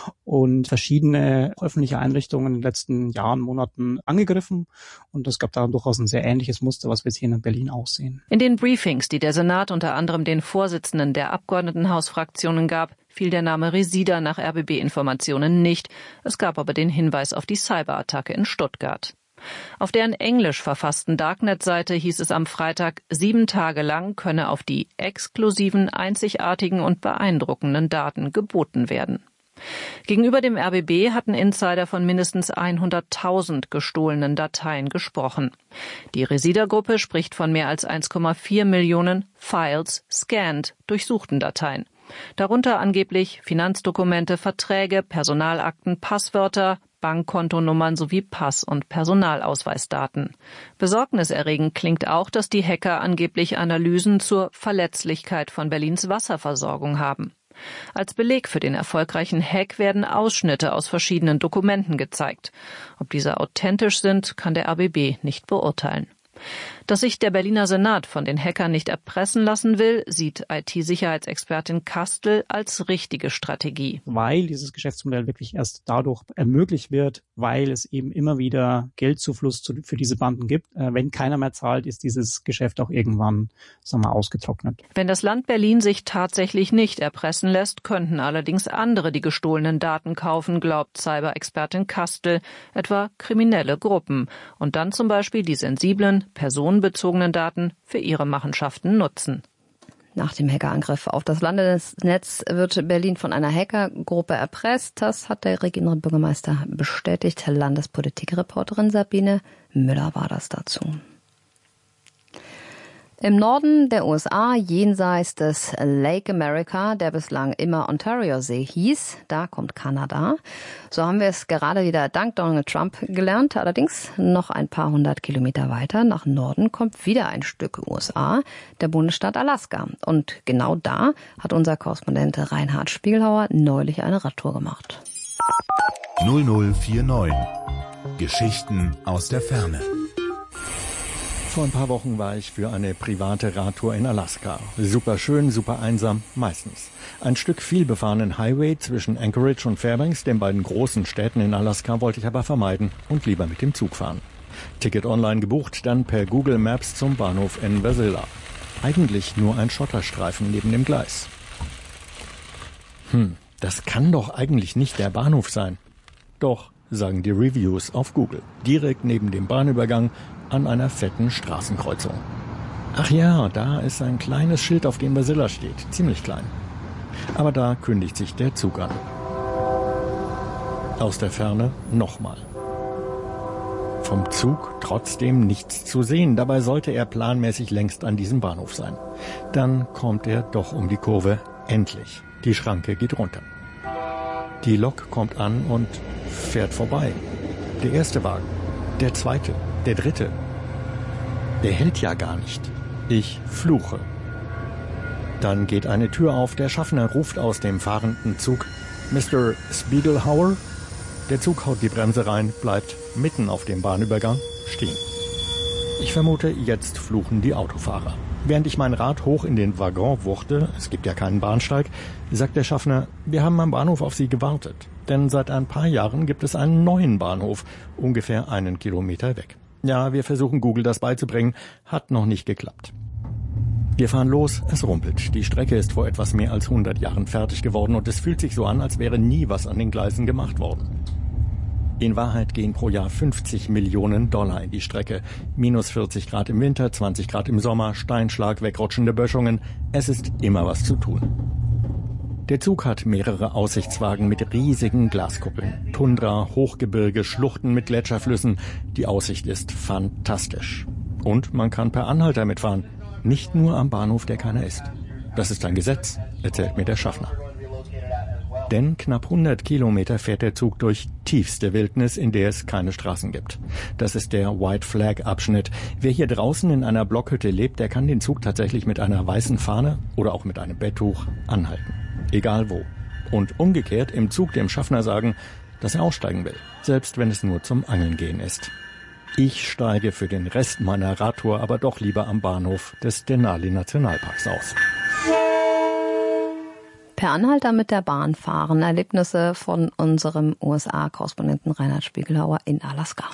und verschiedene öffentliche Einrichtungen in den letzten Jahren, Monaten angegriffen. Und es gab da durchaus ein sehr ähnliches Muster, was wir jetzt hier in Berlin auch sehen. In den Briefings, die der Senat unter anderem den Vorsitzenden der Abgeordnetenhausfraktionen gab, fiel der Name Resida nach R B B-Informationen nicht. Es gab aber den Hinweis auf die Cyberattacke in Stuttgart. Auf deren englisch verfassten Darknet-Seite hieß es am Freitag, sieben Tage lang könne auf die exklusiven, einzigartigen und beeindruckenden Daten geboten werden. Gegenüber dem R B B hatten Insider von mindestens hunderttausend gestohlenen Dateien gesprochen. Die Resida-Gruppe spricht von mehr als eins Komma vier Millionen Files scanned, durchsuchten Dateien. Darunter angeblich Finanzdokumente, Verträge, Personalakten, Passwörter, Bankkontonummern sowie Pass- und Personalausweisdaten. Besorgniserregend klingt auch, dass die Hacker angeblich Analysen zur Verletzlichkeit von Berlins Wasserversorgung haben. Als Beleg für den erfolgreichen Hack werden Ausschnitte aus verschiedenen Dokumenten gezeigt. Ob diese authentisch sind, kann der R B B nicht beurteilen. Dass sich der Berliner Senat von den Hackern nicht erpressen lassen will, sieht I T-Sicherheitsexpertin Kastel als richtige Strategie. Weil dieses Geschäftsmodell wirklich erst dadurch ermöglicht wird, weil es eben immer wieder Geldzufluss zu, für diese Banden gibt. Äh, wenn keiner mehr zahlt, ist dieses Geschäft auch irgendwann, sagen wir, ausgetrocknet. Wenn das Land Berlin sich tatsächlich nicht erpressen lässt, könnten allerdings andere die gestohlenen Daten kaufen, glaubt Cyber-Expertin Kastel, etwa kriminelle Gruppen. Und dann zum Beispiel die sensiblen, personenbezogenen Daten für ihre Machenschaften nutzen. Nach dem Hackerangriff auf das Landesnetz wird Berlin von einer Hackergruppe erpresst. Das hat der regierende Bürgermeister bestätigt. Landespolitikreporterin Sabine Müller war das dazu. Im Norden der U S A, jenseits des Lake America, der bislang immer Ontario-See hieß, da kommt Kanada. So haben wir es gerade wieder dank Donald Trump gelernt. Allerdings noch ein paar hundert Kilometer weiter nach Norden kommt wieder ein Stück U S A, der Bundesstaat Alaska. Und genau da hat unser Korrespondent Reinhard Spiegelhauer neulich eine Radtour gemacht. null null vier neun. Geschichten aus der Ferne. Vor ein paar Wochen war ich für eine private Radtour in Alaska. Super schön, super einsam, meistens. Ein Stück vielbefahrenen Highway zwischen Anchorage und Fairbanks, den beiden großen Städten in Alaska, wollte ich aber vermeiden und lieber mit dem Zug fahren. Ticket online gebucht, dann per Google Maps zum Bahnhof in Wasilla. Eigentlich nur ein Schotterstreifen neben dem Gleis. Hm, das kann doch eigentlich nicht der Bahnhof sein. Doch, sagen die Reviews auf Google. Direkt neben dem Bahnübergang an einer fetten Straßenkreuzung. Ach ja, da ist ein kleines Schild, auf dem Wasilla steht. Ziemlich klein. Aber da kündigt sich der Zug an. Aus der Ferne nochmal. Vom Zug trotzdem nichts zu sehen. Dabei sollte er planmäßig längst an diesem Bahnhof sein. Dann kommt er doch um die Kurve. Endlich. Die Schranke geht runter. Die Lok kommt an und fährt vorbei. Der erste Wagen. Der zweite. Der dritte. Der hält ja gar nicht. Ich fluche. Dann geht eine Tür auf. Der Schaffner ruft aus dem fahrenden Zug: Mister Spiegelhauer? Der Zug haut die Bremse rein, bleibt mitten auf dem Bahnübergang stehen. Ich vermute, jetzt fluchen die Autofahrer. Während ich mein Rad hoch in den Waggon wuchte, es gibt ja keinen Bahnsteig, sagt der Schaffner: Wir haben am Bahnhof auf Sie gewartet. Denn seit ein paar Jahren gibt es einen neuen Bahnhof, ungefähr einen Kilometer weg. Ja, wir versuchen Google das beizubringen, hat noch nicht geklappt. Wir fahren los, es rumpelt. Die Strecke ist vor etwas mehr als hundert Jahren fertig geworden und es fühlt sich so an, als wäre nie was an den Gleisen gemacht worden. In Wahrheit gehen pro Jahr fünfzig Millionen Dollar in die Strecke. Minus vierzig Grad im Winter, zwanzig Grad im Sommer, Steinschlag, wegrutschende Böschungen. Es ist immer was zu tun. Der Zug hat mehrere Aussichtswagen mit riesigen Glaskuppeln. Tundra, Hochgebirge, Schluchten mit Gletscherflüssen. Die Aussicht ist fantastisch. Und man kann per Anhalter mitfahren. Nicht nur am Bahnhof, der keiner ist. Das ist ein Gesetz, erzählt mir der Schaffner. Denn knapp hundert Kilometer fährt der Zug durch tiefste Wildnis, in der es keine Straßen gibt. Das ist der White Flag Abschnitt. Wer hier draußen in einer Blockhütte lebt, der kann den Zug tatsächlich mit einer weißen Fahne oder auch mit einem Betttuch anhalten. Egal wo. Und umgekehrt im Zug dem Schaffner sagen, dass er aussteigen will, selbst wenn es nur zum Angeln gehen ist. Ich steige für den Rest meiner Radtour aber doch lieber am Bahnhof des Denali Nationalparks aus. Per Anhalter mit der Bahn fahren. Erlebnisse von unserem U S A-Korrespondenten Reinhard Spiegelhauer in Alaska.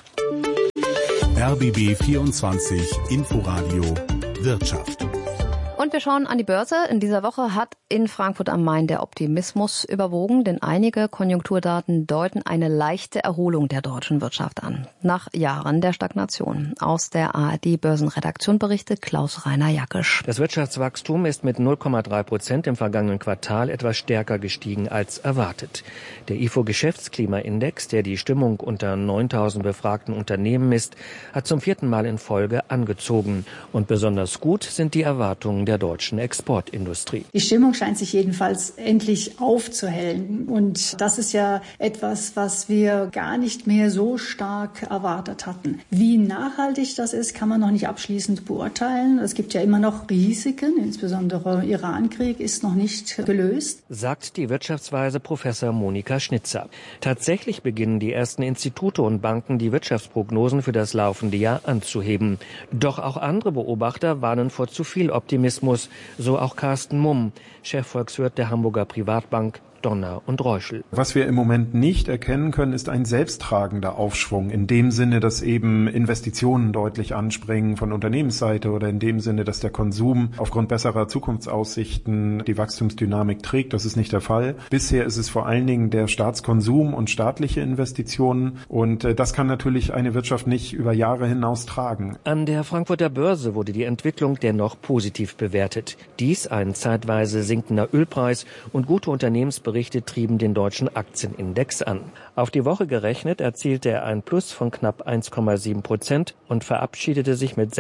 R B B vierundzwanzig Inforadio Wirtschaft. Und wir schauen an die Börse. In dieser Woche hat in Frankfurt am Main der Optimismus überwogen, denn einige Konjunkturdaten deuten eine leichte Erholung der deutschen Wirtschaft an. Nach Jahren der Stagnation. Aus der A R D-Börsenredaktion berichtet Klaus-Rainer Jackisch. Das Wirtschaftswachstum ist mit null Komma drei Prozent im vergangenen Quartal etwas stärker gestiegen als erwartet. Der I F O-Geschäftsklimaindex, der die Stimmung unter neuntausend befragten Unternehmen misst, hat zum vierten Mal in Folge angezogen. Und besonders gut sind die Erwartungen der deutschen Exportindustrie. Die Stimmung scheint sich jedenfalls endlich aufzuhellen. Und das ist ja etwas, was wir gar nicht mehr so stark erwartet hatten. Wie nachhaltig das ist, kann man noch nicht abschließend beurteilen. Es gibt ja immer noch Risiken, insbesondere Iran-Krieg ist noch nicht gelöst. Sagt die Wirtschaftsweise Professor Monika Schnitzer. Tatsächlich beginnen die ersten Institute und Banken, die Wirtschaftsprognosen für das laufende Jahr anzuheben. Doch auch andere Beobachter warnen vor zu viel Optimismus. So auch Carsten Mumm, Chefvolkswirt der Hamburger Privatbank Donner und Reuschel. Was wir im Moment nicht erkennen können, ist ein selbsttragender Aufschwung. In dem Sinne, dass eben Investitionen deutlich anspringen von Unternehmensseite oder in dem Sinne, dass der Konsum aufgrund besserer Zukunftsaussichten die Wachstumsdynamik trägt. Das ist nicht der Fall. Bisher ist es vor allen Dingen der Staatskonsum und staatliche Investitionen. Und das kann natürlich eine Wirtschaft nicht über Jahre hinaus tragen. An der Frankfurter Börse wurde die Entwicklung dennoch positiv bewertet. Dies ein zeitweise sinkender Ölpreis und gute Unternehmensberichte Berichte trieben den deutschen Aktienindex an. Auf die Woche gerechnet erzielte er ein Plus von knapp eins Komma sieben Prozent und verabschiedete sich mit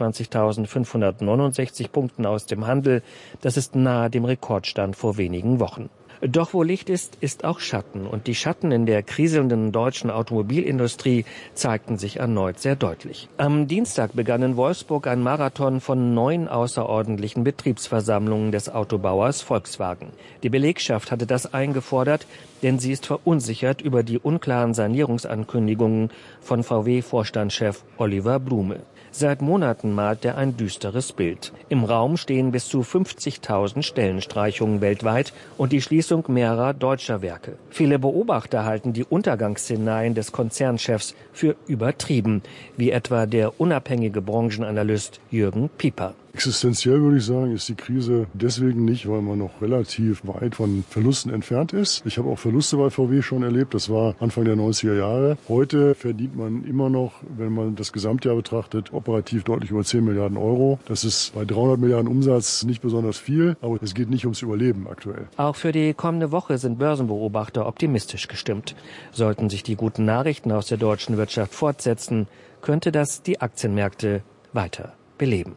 sechsundzwanzigtausendfünfhundertneunundsechzig Punkten aus dem Handel. Das ist nahe dem Rekordstand vor wenigen Wochen. Doch wo Licht ist, ist auch Schatten. Und die Schatten in der kriselnden deutschen Automobilindustrie zeigten sich erneut sehr deutlich. Am Dienstag begann in Wolfsburg ein Marathon von neun außerordentlichen Betriebsversammlungen des Autobauers Volkswagen. Die Belegschaft hatte das eingefordert, denn sie ist verunsichert über die unklaren Sanierungsankündigungen von V W-Vorstandschef Oliver Blume. Seit Monaten malt er ein düsteres Bild. Im Raum stehen bis zu fünfzigtausend Stellenstreichungen weltweit und die Schließung mehrerer deutscher Werke. Viele Beobachter halten die Untergangsszenarien des Konzernchefs für übertrieben, wie etwa der unabhängige Branchenanalyst Jürgen Pieper. Existenziell würde ich sagen, ist die Krise deswegen nicht, weil man noch relativ weit von Verlusten entfernt ist. Ich habe auch Verluste bei V W schon erlebt. Das war Anfang der neunziger Jahre. Heute verdient man immer noch, wenn man das Gesamtjahr betrachtet, operativ deutlich über zehn Milliarden Euro. Das ist bei dreihundert Milliarden Umsatz nicht besonders viel, aber es geht nicht ums Überleben aktuell. Auch für die kommende Woche sind Börsenbeobachter optimistisch gestimmt. Sollten sich die guten Nachrichten aus der deutschen Wirtschaft fortsetzen, könnte das die Aktienmärkte weiter beleben.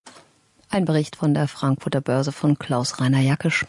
Ein Bericht von der Frankfurter Börse von Klaus-Rainer Jackisch.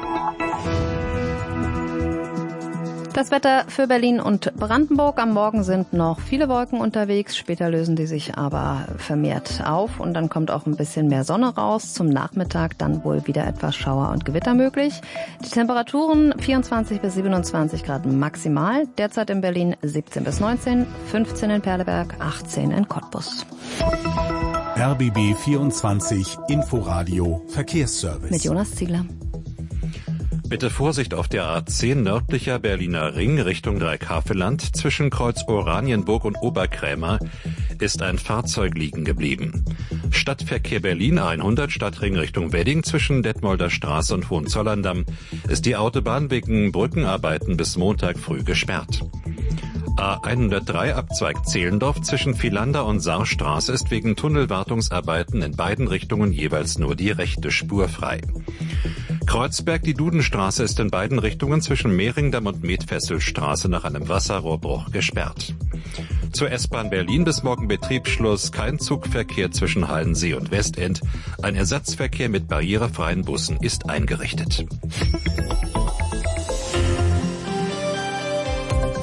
Das Wetter für Berlin und Brandenburg. Am Morgen sind noch viele Wolken unterwegs. Später lösen die sich aber vermehrt auf und dann kommt auch ein bisschen mehr Sonne raus. Zum Nachmittag dann wohl wieder etwas Schauer und Gewitter möglich. Die Temperaturen vierundzwanzig bis siebenundzwanzig Grad maximal. Derzeit in Berlin siebzehn bis neunzehn, fünfzehn in Perleberg, achtzehn in Cottbus. R B B vierundzwanzig Inforadio Verkehrsservice. Mit Jonas Ziegler. Bitte Vorsicht auf der A zehn nördlicher Berliner Ring Richtung Dreieckhaveland. Zwischen Kreuz Oranienburg und Oberkrämer ist ein Fahrzeug liegen geblieben. Stadtverkehr Berlin hundert Stadtring Richtung Wedding zwischen Detmolder Straße und Hohenzollerndamm ist die Autobahn wegen Brückenarbeiten bis Montag früh gesperrt. A hundertdrei Abzweig Zehlendorf zwischen Vielander und Saarstraße ist wegen Tunnelwartungsarbeiten in beiden Richtungen jeweils nur die rechte Spur frei. Kreuzberg, die Dudenstraße ist in beiden Richtungen zwischen Mehringdamm und Metfesselstraße nach einem Wasserrohrbruch gesperrt. Zur S-Bahn Berlin bis morgen Betriebsschluss, kein Zugverkehr zwischen Hallensee und Westend. Ein Ersatzverkehr mit barrierefreien Bussen ist eingerichtet.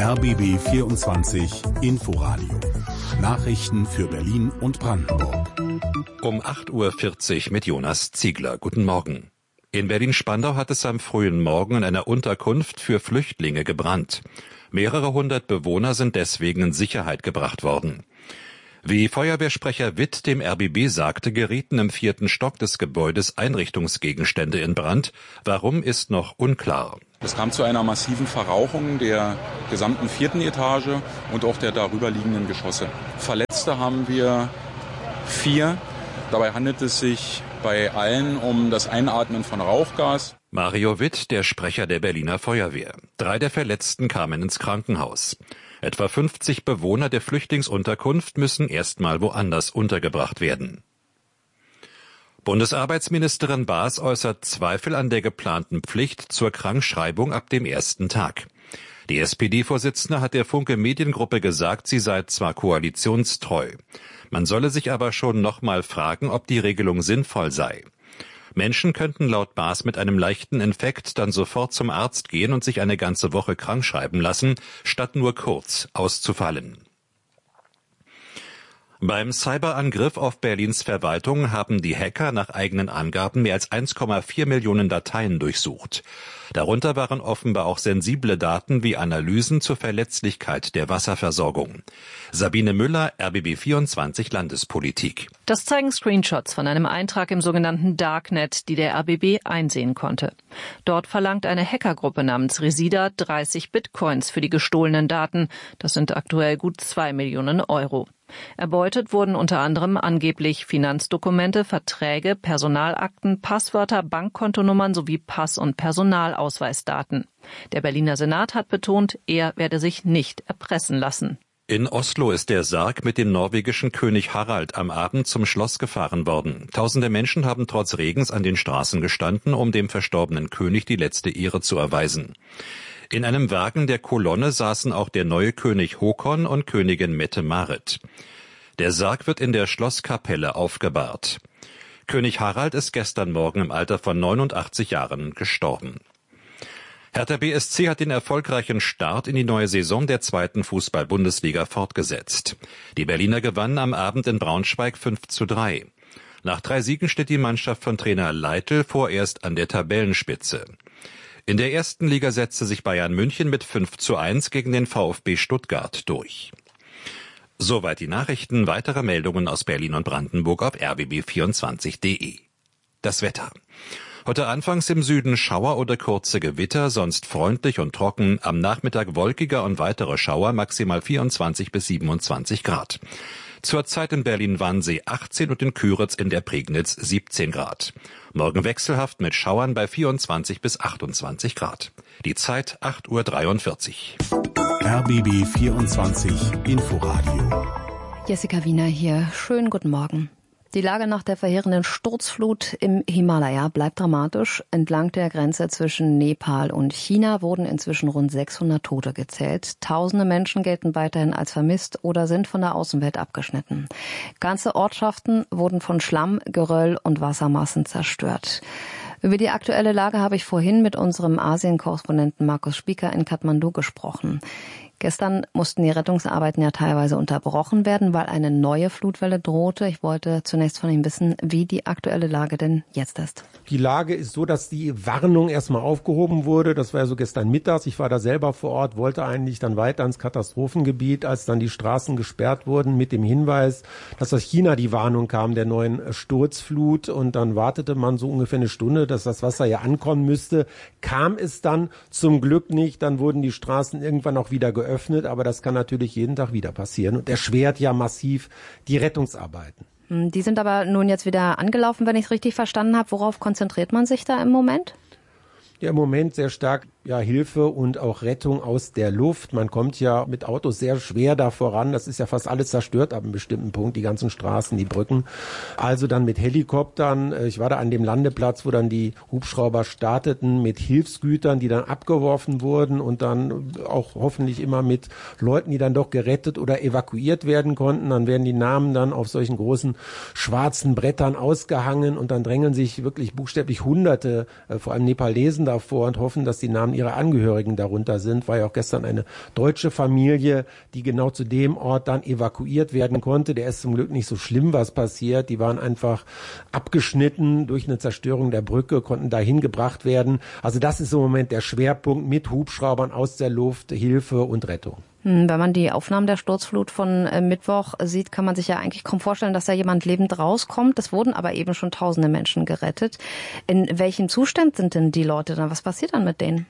R B B vierundzwanzig Inforadio. Nachrichten für Berlin und Brandenburg. Um acht Uhr vierzig mit Jonas Ziegler. Guten Morgen. In Berlin-Spandau hat es am frühen Morgen in einer Unterkunft für Flüchtlinge gebrannt. Mehrere hundert Bewohner sind deswegen in Sicherheit gebracht worden. Wie Feuerwehrsprecher Witt dem R B B sagte, gerieten im vierten Stock des Gebäudes Einrichtungsgegenstände in Brand. Warum, ist noch unklar. Es kam zu einer massiven Verrauchung der gesamten vierten Etage und auch der darüberliegenden Geschosse. Verletzte haben wir vier. Dabei handelt es sich bei allen um das Einatmen von Rauchgas. Mario Witt, der Sprecher der Berliner Feuerwehr. Drei der Verletzten kamen ins Krankenhaus. Etwa fünfzig Bewohner der Flüchtlingsunterkunft müssen erstmal woanders untergebracht werden. Bundesarbeitsministerin Baas äußert Zweifel an der geplanten Pflicht zur Krankschreibung ab dem ersten Tag. Die S P D-Vorsitzende hat der Funke Mediengruppe gesagt, sie sei zwar koalitionstreu. Man solle sich aber schon noch mal fragen, ob die Regelung sinnvoll sei. Menschen könnten laut Baas mit einem leichten Infekt dann sofort zum Arzt gehen und sich eine ganze Woche krankschreiben lassen, statt nur kurz auszufallen. Beim Cyberangriff auf Berlins Verwaltung haben die Hacker nach eigenen Angaben mehr als eins Komma vier Millionen Dateien durchsucht. Darunter waren offenbar auch sensible Daten wie Analysen zur Verletzlichkeit der Wasserversorgung. Sabine Müller, R B B vierundzwanzig Landespolitik. Das zeigen Screenshots von einem Eintrag im sogenannten Darknet, die der R B B einsehen konnte. Dort verlangt eine Hackergruppe namens Resida dreißig Bitcoins für die gestohlenen Daten. Das sind aktuell gut zwei Millionen Euro. Erbeutet wurden unter anderem angeblich Finanzdokumente, Verträge, Personalakten, Passwörter, Bankkontonummern sowie Pass- und Personalausweisdaten. Der Berliner Senat hat betont, er werde sich nicht erpressen lassen. In Oslo ist der Sarg mit dem norwegischen König Harald am Abend zum Schloss gefahren worden. Tausende Menschen haben trotz Regens an den Straßen gestanden, um dem verstorbenen König die letzte Ehre zu erweisen. In einem Wagen der Kolonne saßen auch der neue König Håkon und Königin Mette-Marit. Der Sarg wird in der Schlosskapelle aufgebahrt. König Harald ist gestern Morgen im Alter von neunundachtzig Jahren gestorben. Hertha B S C hat den erfolgreichen Start in die neue Saison der zweiten Fußball-Bundesliga fortgesetzt. Die Berliner gewannen am Abend in Braunschweig fünf zu drei. Nach drei Siegen steht die Mannschaft von Trainer Leitl vorerst an der Tabellenspitze. In der ersten Liga setzte sich Bayern München mit fünf zu eins gegen den VfB Stuttgart durch. Soweit die Nachrichten. Weitere Meldungen aus Berlin und Brandenburg auf r b b vierundzwanzig punkt de. Das Wetter. Heute anfangs im Süden Schauer oder kurze Gewitter, sonst freundlich und trocken. Am Nachmittag wolkiger und weitere Schauer, maximal vierundzwanzig bis siebenundzwanzig Grad. Zurzeit in Berlin-Wannsee achtzehn und in Küritz in der Prignitz siebzehn Grad. Morgen wechselhaft mit Schauern bei vierundzwanzig bis achtundzwanzig Grad. Die Zeit acht Uhr dreiundvierzig. R B B vierundzwanzig Inforadio. Jessica Wiener hier. Schönen guten Morgen. Die Lage nach der verheerenden Sturzflut im Himalaya bleibt dramatisch. Entlang der Grenze zwischen Nepal und China wurden inzwischen rund sechshundert Tote gezählt. Tausende Menschen gelten weiterhin als vermisst oder sind von der Außenwelt abgeschnitten. Ganze Ortschaften wurden von Schlamm, Geröll und Wassermassen zerstört. Über die aktuelle Lage habe ich vorhin mit unserem Asien-Korrespondenten Markus Spieker in Kathmandu gesprochen. Gestern mussten die Rettungsarbeiten ja teilweise unterbrochen werden, weil eine neue Flutwelle drohte. Ich wollte zunächst von ihm wissen, wie die aktuelle Lage denn jetzt ist. Die Lage ist so, dass die Warnung erstmal aufgehoben wurde. Das war ja so gestern mittags. Ich war da selber vor Ort, wollte eigentlich dann weiter ins Katastrophengebiet, als dann die Straßen gesperrt wurden mit dem Hinweis, dass aus China die Warnung kam der neuen Sturzflut. Und dann wartete man so ungefähr eine Stunde, dass das Wasser ja ankommen müsste. Kam es dann zum Glück nicht. Dann wurden die Straßen irgendwann auch wieder geöffnet. Öffnet, aber das kann natürlich jeden Tag wieder passieren und erschwert ja massiv die Rettungsarbeiten. Die sind aber nun jetzt wieder angelaufen, wenn ich es richtig verstanden habe. Worauf konzentriert man sich da im Moment? Ja, im Moment sehr stark ja Hilfe und auch Rettung aus der Luft. Man kommt ja mit Autos sehr schwer da voran. Das ist ja fast alles zerstört ab einem bestimmten Punkt, die ganzen Straßen, die Brücken. Also dann mit Helikoptern. Ich war da an dem Landeplatz, wo dann die Hubschrauber starteten, mit Hilfsgütern, die dann abgeworfen wurden und dann auch hoffentlich immer mit Leuten, die dann doch gerettet oder evakuiert werden konnten. Dann werden die Namen dann auf solchen großen schwarzen Brettern ausgehangen und dann drängeln sich wirklich buchstäblich Hunderte, vor allem Nepalesen davor und hoffen, dass die Namen ihre Angehörigen darunter sind. War ja auch gestern eine deutsche Familie, die genau zu dem Ort dann evakuiert werden konnte. Der ist zum Glück nicht so schlimm, was passiert. Die waren einfach abgeschnitten durch eine Zerstörung der Brücke, konnten dahin gebracht werden. Also das ist im Moment der Schwerpunkt mit Hubschraubern aus der Luft, Hilfe und Rettung. Wenn man die Aufnahmen der Sturzflut von Mittwoch sieht, kann man sich ja eigentlich kaum vorstellen, dass da jemand lebend rauskommt. Es wurden aber eben schon tausende Menschen gerettet. In welchem Zustand sind denn die Leute dann? Was passiert dann mit denen?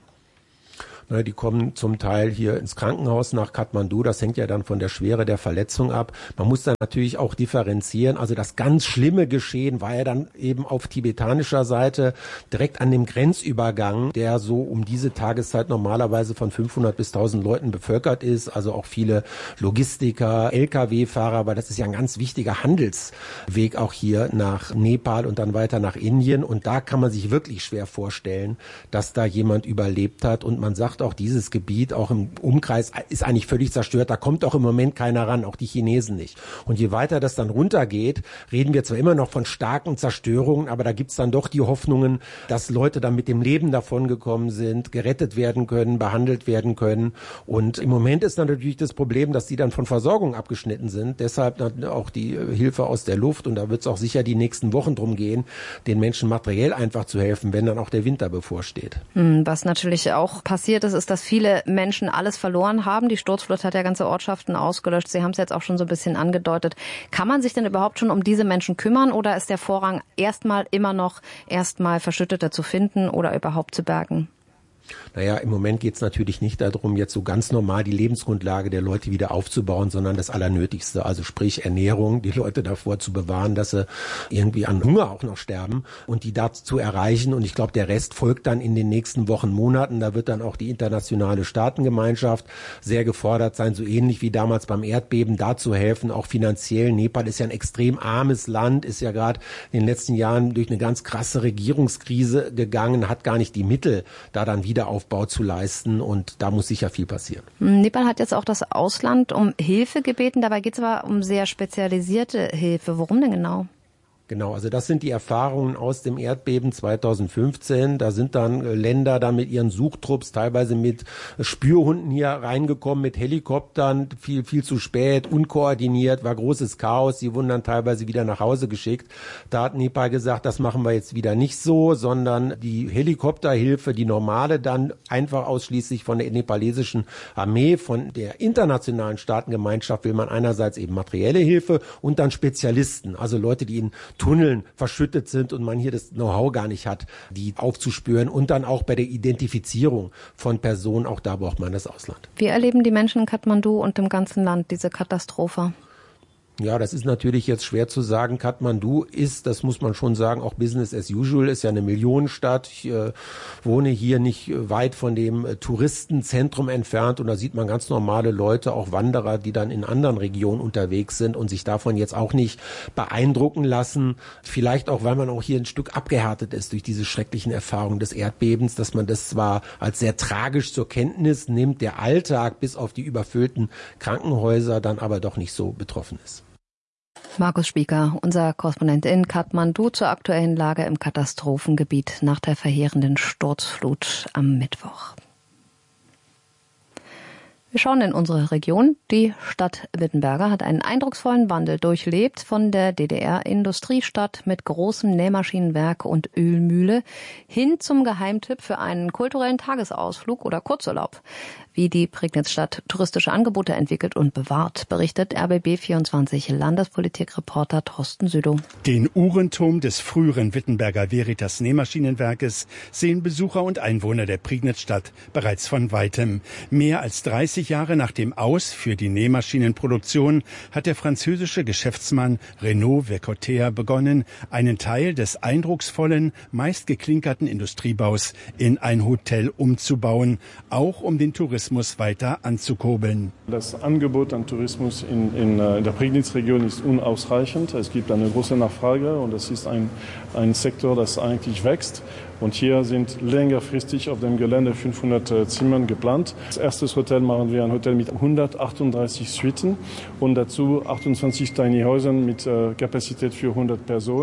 Ne, die kommen zum Teil hier ins Krankenhaus nach Kathmandu. Das hängt ja dann von der Schwere der Verletzung ab. Man muss dann natürlich auch differenzieren. Also das ganz schlimme Geschehen war ja dann eben auf tibetanischer Seite direkt an dem Grenzübergang, der so um diese Tageszeit normalerweise von fünfhundert bis tausend Leuten bevölkert ist. Also auch viele Logistiker, L K W-Fahrer, weil das ist ja ein ganz wichtiger Handelsweg auch hier nach Nepal und dann weiter nach Indien. Und da kann man sich wirklich schwer vorstellen, dass da jemand überlebt hat. Und man sagt, auch dieses Gebiet, auch im Umkreis, ist eigentlich völlig zerstört. Da kommt auch im Moment keiner ran, auch die Chinesen nicht. Und je weiter das dann runtergeht, reden wir zwar immer noch von starken Zerstörungen, aber da gibt's dann doch die Hoffnungen, dass Leute dann mit dem Leben davongekommen sind, gerettet werden können, behandelt werden können. Und im Moment ist dann natürlich das Problem, dass die dann von Versorgung abgeschnitten sind. Deshalb auch die Hilfe aus der Luft. Und da wird es auch sicher die nächsten Wochen drum gehen, den Menschen materiell einfach zu helfen, wenn dann auch der Winter bevorsteht. Was natürlich auch passiert ist, ist, dass viele Menschen alles verloren haben. Die Sturzflut hat ja ganze Ortschaften ausgelöscht. Sie haben es jetzt auch schon so ein bisschen angedeutet. Kann man sich denn überhaupt schon um diese Menschen kümmern oder ist der Vorrang erstmal immer noch erstmal Verschüttete zu finden oder überhaupt zu bergen? Naja, im Moment geht es natürlich nicht darum, jetzt so ganz normal die Lebensgrundlage der Leute wieder aufzubauen, sondern das Allernötigste, also sprich Ernährung, die Leute davor zu bewahren, dass sie irgendwie an Hunger auch noch sterben und die dazu zu erreichen. Und ich glaube, der Rest folgt dann in den nächsten Wochen, Monaten. Da wird dann auch die internationale Staatengemeinschaft sehr gefordert sein, so ähnlich wie damals beim Erdbeben, da zu helfen, auch finanziell. Nepal ist ja ein extrem armes Land, ist ja gerade in den letzten Jahren durch eine ganz krasse Regierungskrise gegangen, hat gar nicht die Mittel, da dann wieder Wiederaufbau zu leisten und da muss sicher viel passieren. Nepal hat jetzt auch das Ausland um Hilfe gebeten, dabei geht es aber um sehr spezialisierte Hilfe. Worum denn genau? Genau, also das sind die Erfahrungen aus dem Erdbeben zweitausendfünfzehn. Da sind dann Länder dann mit ihren Suchtrupps, teilweise mit Spürhunden hier reingekommen, mit Helikoptern, viel viel zu spät, unkoordiniert, war großes Chaos. Sie wurden dann teilweise wieder nach Hause geschickt. Da hat Nepal gesagt, das machen wir jetzt wieder nicht so, sondern die Helikopterhilfe, die normale, dann einfach ausschließlich von der nepalesischen Armee, von der internationalen Staatengemeinschaft will man einerseits eben materielle Hilfe und dann Spezialisten, also Leute, die in Tunneln verschüttet sind und man hier das Know-how gar nicht hat, die aufzuspüren und dann auch bei der Identifizierung von Personen, auch da braucht man das Ausland. Wie erleben die Menschen in Kathmandu und im ganzen Land diese Katastrophe? Ja, das ist natürlich jetzt schwer zu sagen. Kathmandu ist, das muss man schon sagen, auch Business as usual, ist ja eine Millionenstadt. Ich äh, wohne hier nicht weit von dem äh, Touristenzentrum entfernt und da sieht man ganz normale Leute, auch Wanderer, die dann in anderen Regionen unterwegs sind und sich davon jetzt auch nicht beeindrucken lassen. Vielleicht auch, weil man auch hier ein Stück abgehärtet ist durch diese schrecklichen Erfahrungen des Erdbebens, dass man das zwar als sehr tragisch zur Kenntnis nimmt, der Alltag bis auf die überfüllten Krankenhäuser dann aber doch nicht so betroffen ist. Markus Spieker, unser Korrespondent in Kathmandu zur aktuellen Lage im Katastrophengebiet nach der verheerenden Sturzflut am Mittwoch. Wir schauen in unsere Region. Die Stadt Wittenberger hat einen eindrucksvollen Wandel durchlebt von der D D R-Industriestadt mit großem Nähmaschinenwerk und Ölmühle hin zum Geheimtipp für einen kulturellen Tagesausflug oder Kurzurlaub. Wie die Prignitz-Stadt touristische Angebote entwickelt und bewahrt, berichtet R B B vierundzwanzig Landespolitikreporter Thorsten Südow. Den Uhrenturm des früheren Wittenberger Veritas Nähmaschinenwerkes sehen Besucher und Einwohner der Prignitz-Stadt bereits von Weitem. Mehr als dreißig Jahre nach dem Aus für die Nähmaschinenproduktion hat der französische Geschäftsmann Renaud Vercoter begonnen, einen Teil des eindrucksvollen, meist geklinkerten Industriebaus in ein Hotel umzubauen, auch um den Tourismus weiter anzukurbeln. Das Angebot an Tourismus in, in, in der Prignitz-Region ist unausreichend. Es gibt eine große Nachfrage und es ist ein, ein Sektor, das eigentlich wächst. Und hier sind längerfristig auf dem Gelände fünfhundert äh, Zimmern geplant. Als erstes Hotel machen wir ein Hotel mit hundertachtunddreißig Suiten und dazu achtundzwanzig Tiny Häusern mit äh, Kapazität für hundert Personen.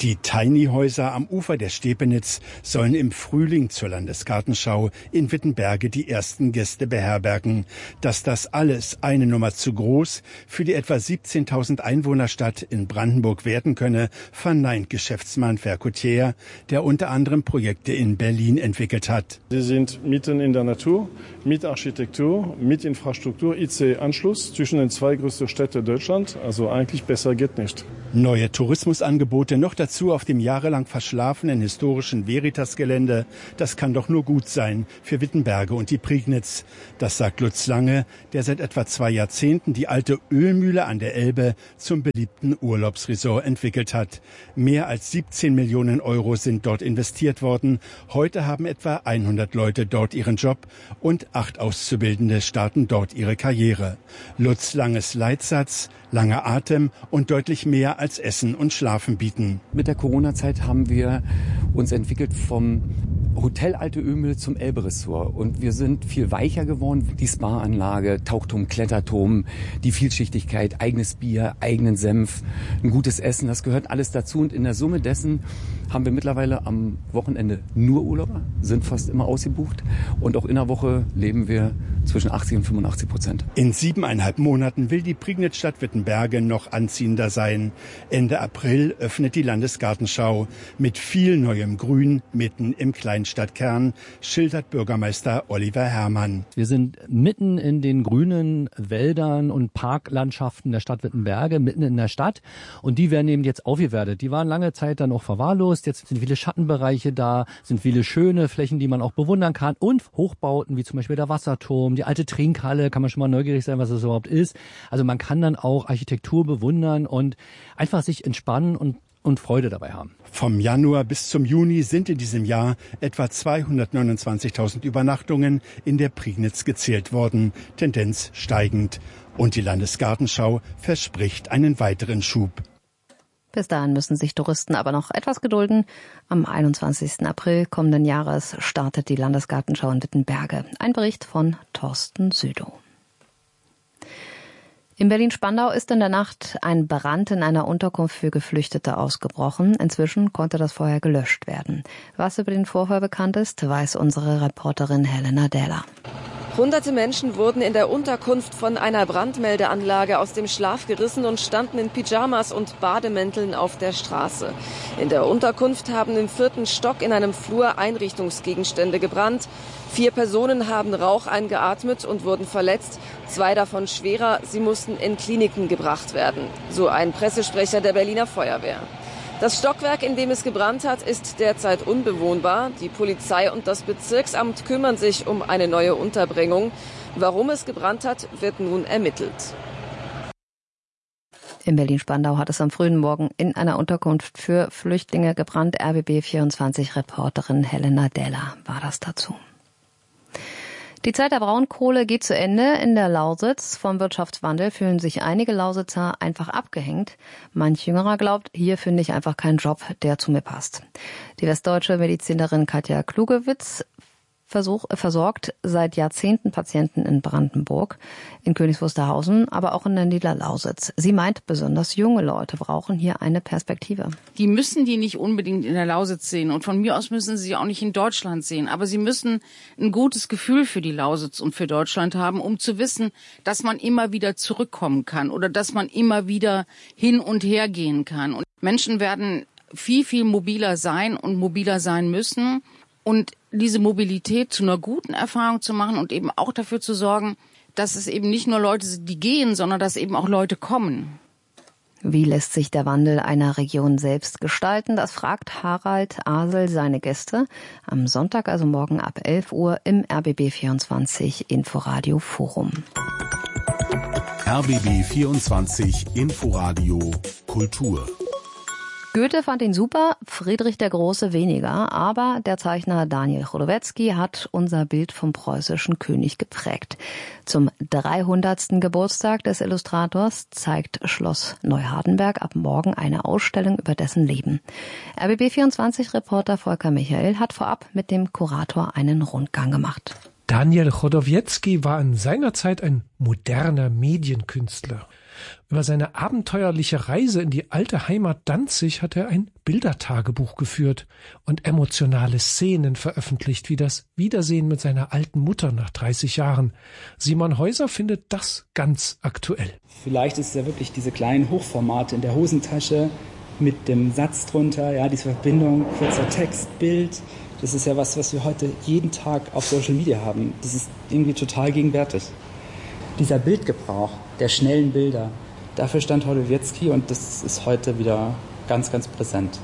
Die Tiny-Häuser am Ufer der Stepenitz sollen im Frühling zur Landesgartenschau in Wittenberge die ersten Gäste beherbergen. Dass das alles eine Nummer zu groß für die etwa siebzehntausend Einwohnerstadt in Brandenburg werden könne, verneint Geschäftsmann Vercoutier, der unter anderem Projekte in Berlin entwickelt hat. Sie sind mitten in der Natur, mit Architektur, mit Infrastruktur, I C E-Anschluss zwischen den zwei größten Städten Deutschlands. Also eigentlich besser geht nicht. Neue Tourismusangebote noch dazu auf dem jahrelang verschlafenen historischen Veritas-Gelände. Das kann doch nur gut sein für Wittenberge und die Prignitz. Das sagt Lutz Lange, der seit etwa zwei Jahrzehnten die alte Ölmühle an der Elbe zum beliebten Urlaubsresort entwickelt hat. Mehr als siebzehn Millionen Euro sind dort investiert worden. Heute haben etwa hundert Leute dort ihren Job und acht Auszubildende starten dort ihre Karriere. Lutz Langes Leitsatz: langer Atem und deutlich mehr als Essen und Schlafen bieten. Mit der Corona-Zeit haben wir uns entwickelt vom Hotel Alte Ölmühle zum Elbe-Ressort. Und wir sind viel weicher geworden. Die Spa-Anlage, Tauchturm, Kletterturm, die Vielschichtigkeit, eigenes Bier, eigenen Senf, ein gutes Essen, das gehört alles dazu. Und in der Summe dessen haben wir mittlerweile am Wochenende nur Urlauber, sind fast immer ausgebucht. Und auch in der Woche leben wir zwischen achtzig und fünfundachtzig Prozent. In siebeneinhalb Monaten will die Prignitz-Stadt Wittenberge noch anziehender sein. Ende April öffnet die Landesgartenschau mit viel neuem Grün mitten im Kleinstadtkern, schildert Bürgermeister Oliver Herrmann. Wir sind mitten in den grünen Wäldern und Parklandschaften der Stadt Wittenberge, mitten in der Stadt. Und die werden eben jetzt aufgewertet. Die waren lange Zeit dann auch verwahrlost. Jetzt sind viele Schattenbereiche da, sind viele schöne Flächen, die man auch bewundern kann. Und Hochbauten, wie zum Beispiel der Wasserturm, die alte Trinkhalle, kann man schon mal neugierig sein, was das überhaupt ist. Also man kann dann auch Architektur bewundern und einfach sich entspannen und und Freude dabei haben. Vom Januar bis zum Juni sind in diesem Jahr etwa zweihundertneunundzwanzigtausend Übernachtungen in der Prignitz gezählt worden, Tendenz steigend. Und die Landesgartenschau verspricht einen weiteren Schub. Bis dahin müssen sich Touristen aber noch etwas gedulden. Am einundzwanzigsten April kommenden Jahres startet die Landesgartenschau in Wittenberge. Ein Bericht von Thorsten Südow. In Berlin-Spandau ist in der Nacht ein Brand in einer Unterkunft für Geflüchtete ausgebrochen. Inzwischen konnte das Feuer gelöscht werden. Was über den Vorfall bekannt ist, weiß unsere Reporterin Helena Dähler. Hunderte Menschen wurden in der Unterkunft von einer Brandmeldeanlage aus dem Schlaf gerissen und standen in Pyjamas und Bademänteln auf der Straße. In der Unterkunft haben im vierten Stock in einem Flur Einrichtungsgegenstände gebrannt. Vier Personen haben Rauch eingeatmet und wurden verletzt. Zwei davon schwerer. Sie mussten in Kliniken gebracht werden. So ein Pressesprecher der Berliner Feuerwehr. Das Stockwerk, in dem es gebrannt hat, ist derzeit unbewohnbar. Die Polizei und das Bezirksamt kümmern sich um eine neue Unterbringung. Warum es gebrannt hat, wird nun ermittelt. In Berlin-Spandau hat es am frühen Morgen in einer Unterkunft für Flüchtlinge gebrannt. R B B vierundzwanzig-Reporterin Helena Dähler war das dazu. Die Zeit der Braunkohle geht zu Ende in der Lausitz. Vom Wirtschaftswandel fühlen sich einige Lausitzer einfach abgehängt. Manch Jüngerer glaubt, hier finde ich einfach keinen Job, der zu mir passt. Die westdeutsche Medizinerin Katja Klugewitz Versuch, versorgt seit Jahrzehnten Patienten in Brandenburg, in Königs Wusterhausen, aber auch in der Niederlausitz. Sie meint, besonders junge Leute brauchen hier eine Perspektive. Die müssen die nicht unbedingt in der Lausitz sehen und von mir aus müssen sie auch nicht in Deutschland sehen. Aber sie müssen ein gutes Gefühl für die Lausitz und für Deutschland haben, um zu wissen, dass man immer wieder zurückkommen kann oder dass man immer wieder hin und her gehen kann. Und Menschen werden viel, viel mobiler sein und mobiler sein müssen. Und diese Mobilität zu einer guten Erfahrung zu machen und eben auch dafür zu sorgen, dass es eben nicht nur Leute sind, die gehen, sondern dass eben auch Leute kommen. Wie lässt sich der Wandel einer Region selbst gestalten? Das fragt Harald Asel seine Gäste am Sonntag, also morgen ab elf Uhr im R B B vierundzwanzig Inforadio Forum. R B B vierundzwanzig Inforadio Kultur. Goethe fand ihn super, Friedrich der Große weniger, aber der Zeichner Daniel Chodowiecki hat unser Bild vom preußischen König geprägt. Zum dreihundertsten Geburtstag des Illustrators zeigt Schloss Neuhardenberg ab morgen eine Ausstellung über dessen Leben. R B B vierundzwanzig-Reporter Volker Michael hat vorab mit dem Kurator einen Rundgang gemacht. Daniel Chodowiecki war in seiner Zeit ein moderner Medienkünstler. Über seine abenteuerliche Reise in die alte Heimat Danzig hat er ein Bildertagebuch geführt und emotionale Szenen veröffentlicht, wie das Wiedersehen mit seiner alten Mutter nach dreißig Jahren. Simon Häuser findet das ganz aktuell. Vielleicht ist es ja wirklich diese kleinen Hochformate in der Hosentasche mit dem Satz drunter, ja, diese Verbindung, kurzer Text, Bild. Das ist ja was, was wir heute jeden Tag auf Social Media haben. Das ist irgendwie total gegenwärtig. Dieser Bildgebrauch der schnellen Bilder, dafür stand Chodowiecki und das ist heute wieder ganz, ganz präsent.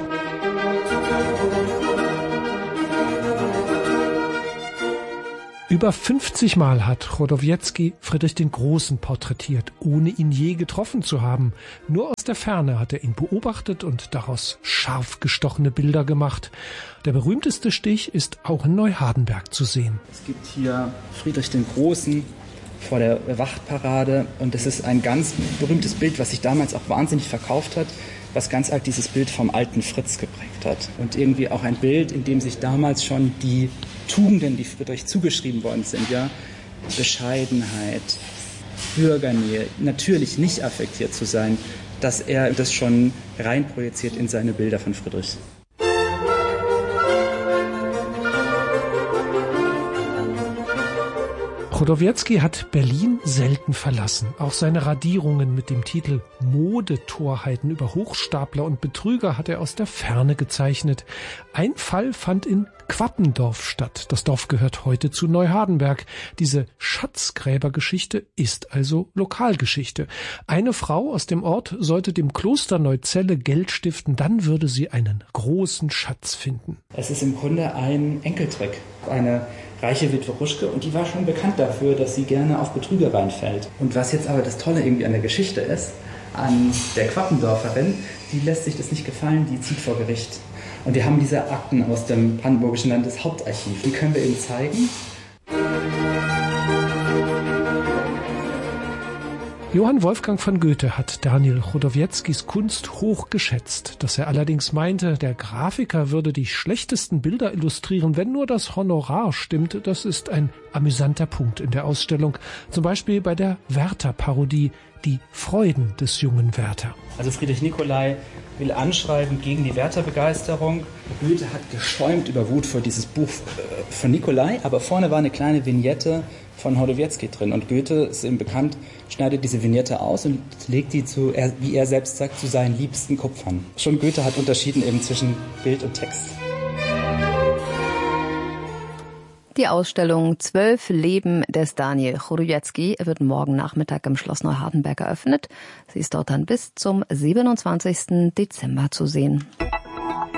Über fünfzig Mal hat Chodowiecki Friedrich den Großen porträtiert, ohne ihn je getroffen zu haben. Nur aus der Ferne hat er ihn beobachtet und daraus scharf gestochene Bilder gemacht. Der berühmteste Stich ist auch in Neuhardenberg zu sehen. Es gibt hier Friedrich den Großen vor der Wachtparade und das ist ein ganz berühmtes Bild, was sich damals auch wahnsinnig verkauft hat, was ganz arg dieses Bild vom alten Fritz geprägt hat. Und irgendwie auch ein Bild, in dem sich damals schon die Tugenden, die Friedrich zugeschrieben worden sind, ja, Bescheidenheit, Bürgernähe, natürlich nicht affektiert zu sein, dass er das schon reinprojiziert in seine Bilder von Friedrich. Chodowiecki hat Berlin selten verlassen. Auch seine Radierungen mit dem Titel Modetorheiten über Hochstapler und Betrüger hat er aus der Ferne gezeichnet. Ein Fall fand in Quappendorf statt. Das Dorf gehört heute zu Neuhardenberg. Diese Schatzgräbergeschichte ist also Lokalgeschichte. Eine Frau aus dem Ort sollte dem Kloster Neuzelle Geld stiften, dann würde sie einen großen Schatz finden. Es ist im Grunde ein Enkeltrick. Eine reiche Witwe Ruschke und die war schon bekannt dafür, dass sie gerne auf Betrüger reinfällt. Und was jetzt aber das Tolle irgendwie an der Geschichte ist, an der Quappendorferin, die lässt sich das nicht gefallen, die zieht vor Gericht. Und wir haben diese Akten aus dem Brandenburgischen Landeshauptarchiv. Die können wir Ihnen zeigen. Johann Wolfgang von Goethe hat Daniel Chodowieckis Kunst hoch geschätzt. Dass er allerdings meinte, der Grafiker würde die schlechtesten Bilder illustrieren, wenn nur das Honorar stimmt, das ist ein amüsanter Punkt in der Ausstellung. Zum Beispiel bei der Werther-Parodie, die Freuden des jungen Werther. Also Friedrich Nicolai will anschreiben gegen die Werther-Begeisterung. Goethe hat geschäumt über Wut vor dieses Buch von Nicolai, aber vorne war eine kleine Vignette von Chodowiecki drin. Und Goethe, ist ihm bekannt, schneidet diese Vignette aus und legt die zu, wie er selbst sagt, zu seinen liebsten Kupfern. Schon Goethe hat unterschieden eben zwischen Bild und Text. Die Ausstellung Zwölf Leben des Daniel Chodowiecki wird morgen Nachmittag im Schloss Neuhardenberg eröffnet. Sie ist dort dann bis zum siebenundzwanzigsten Dezember zu sehen.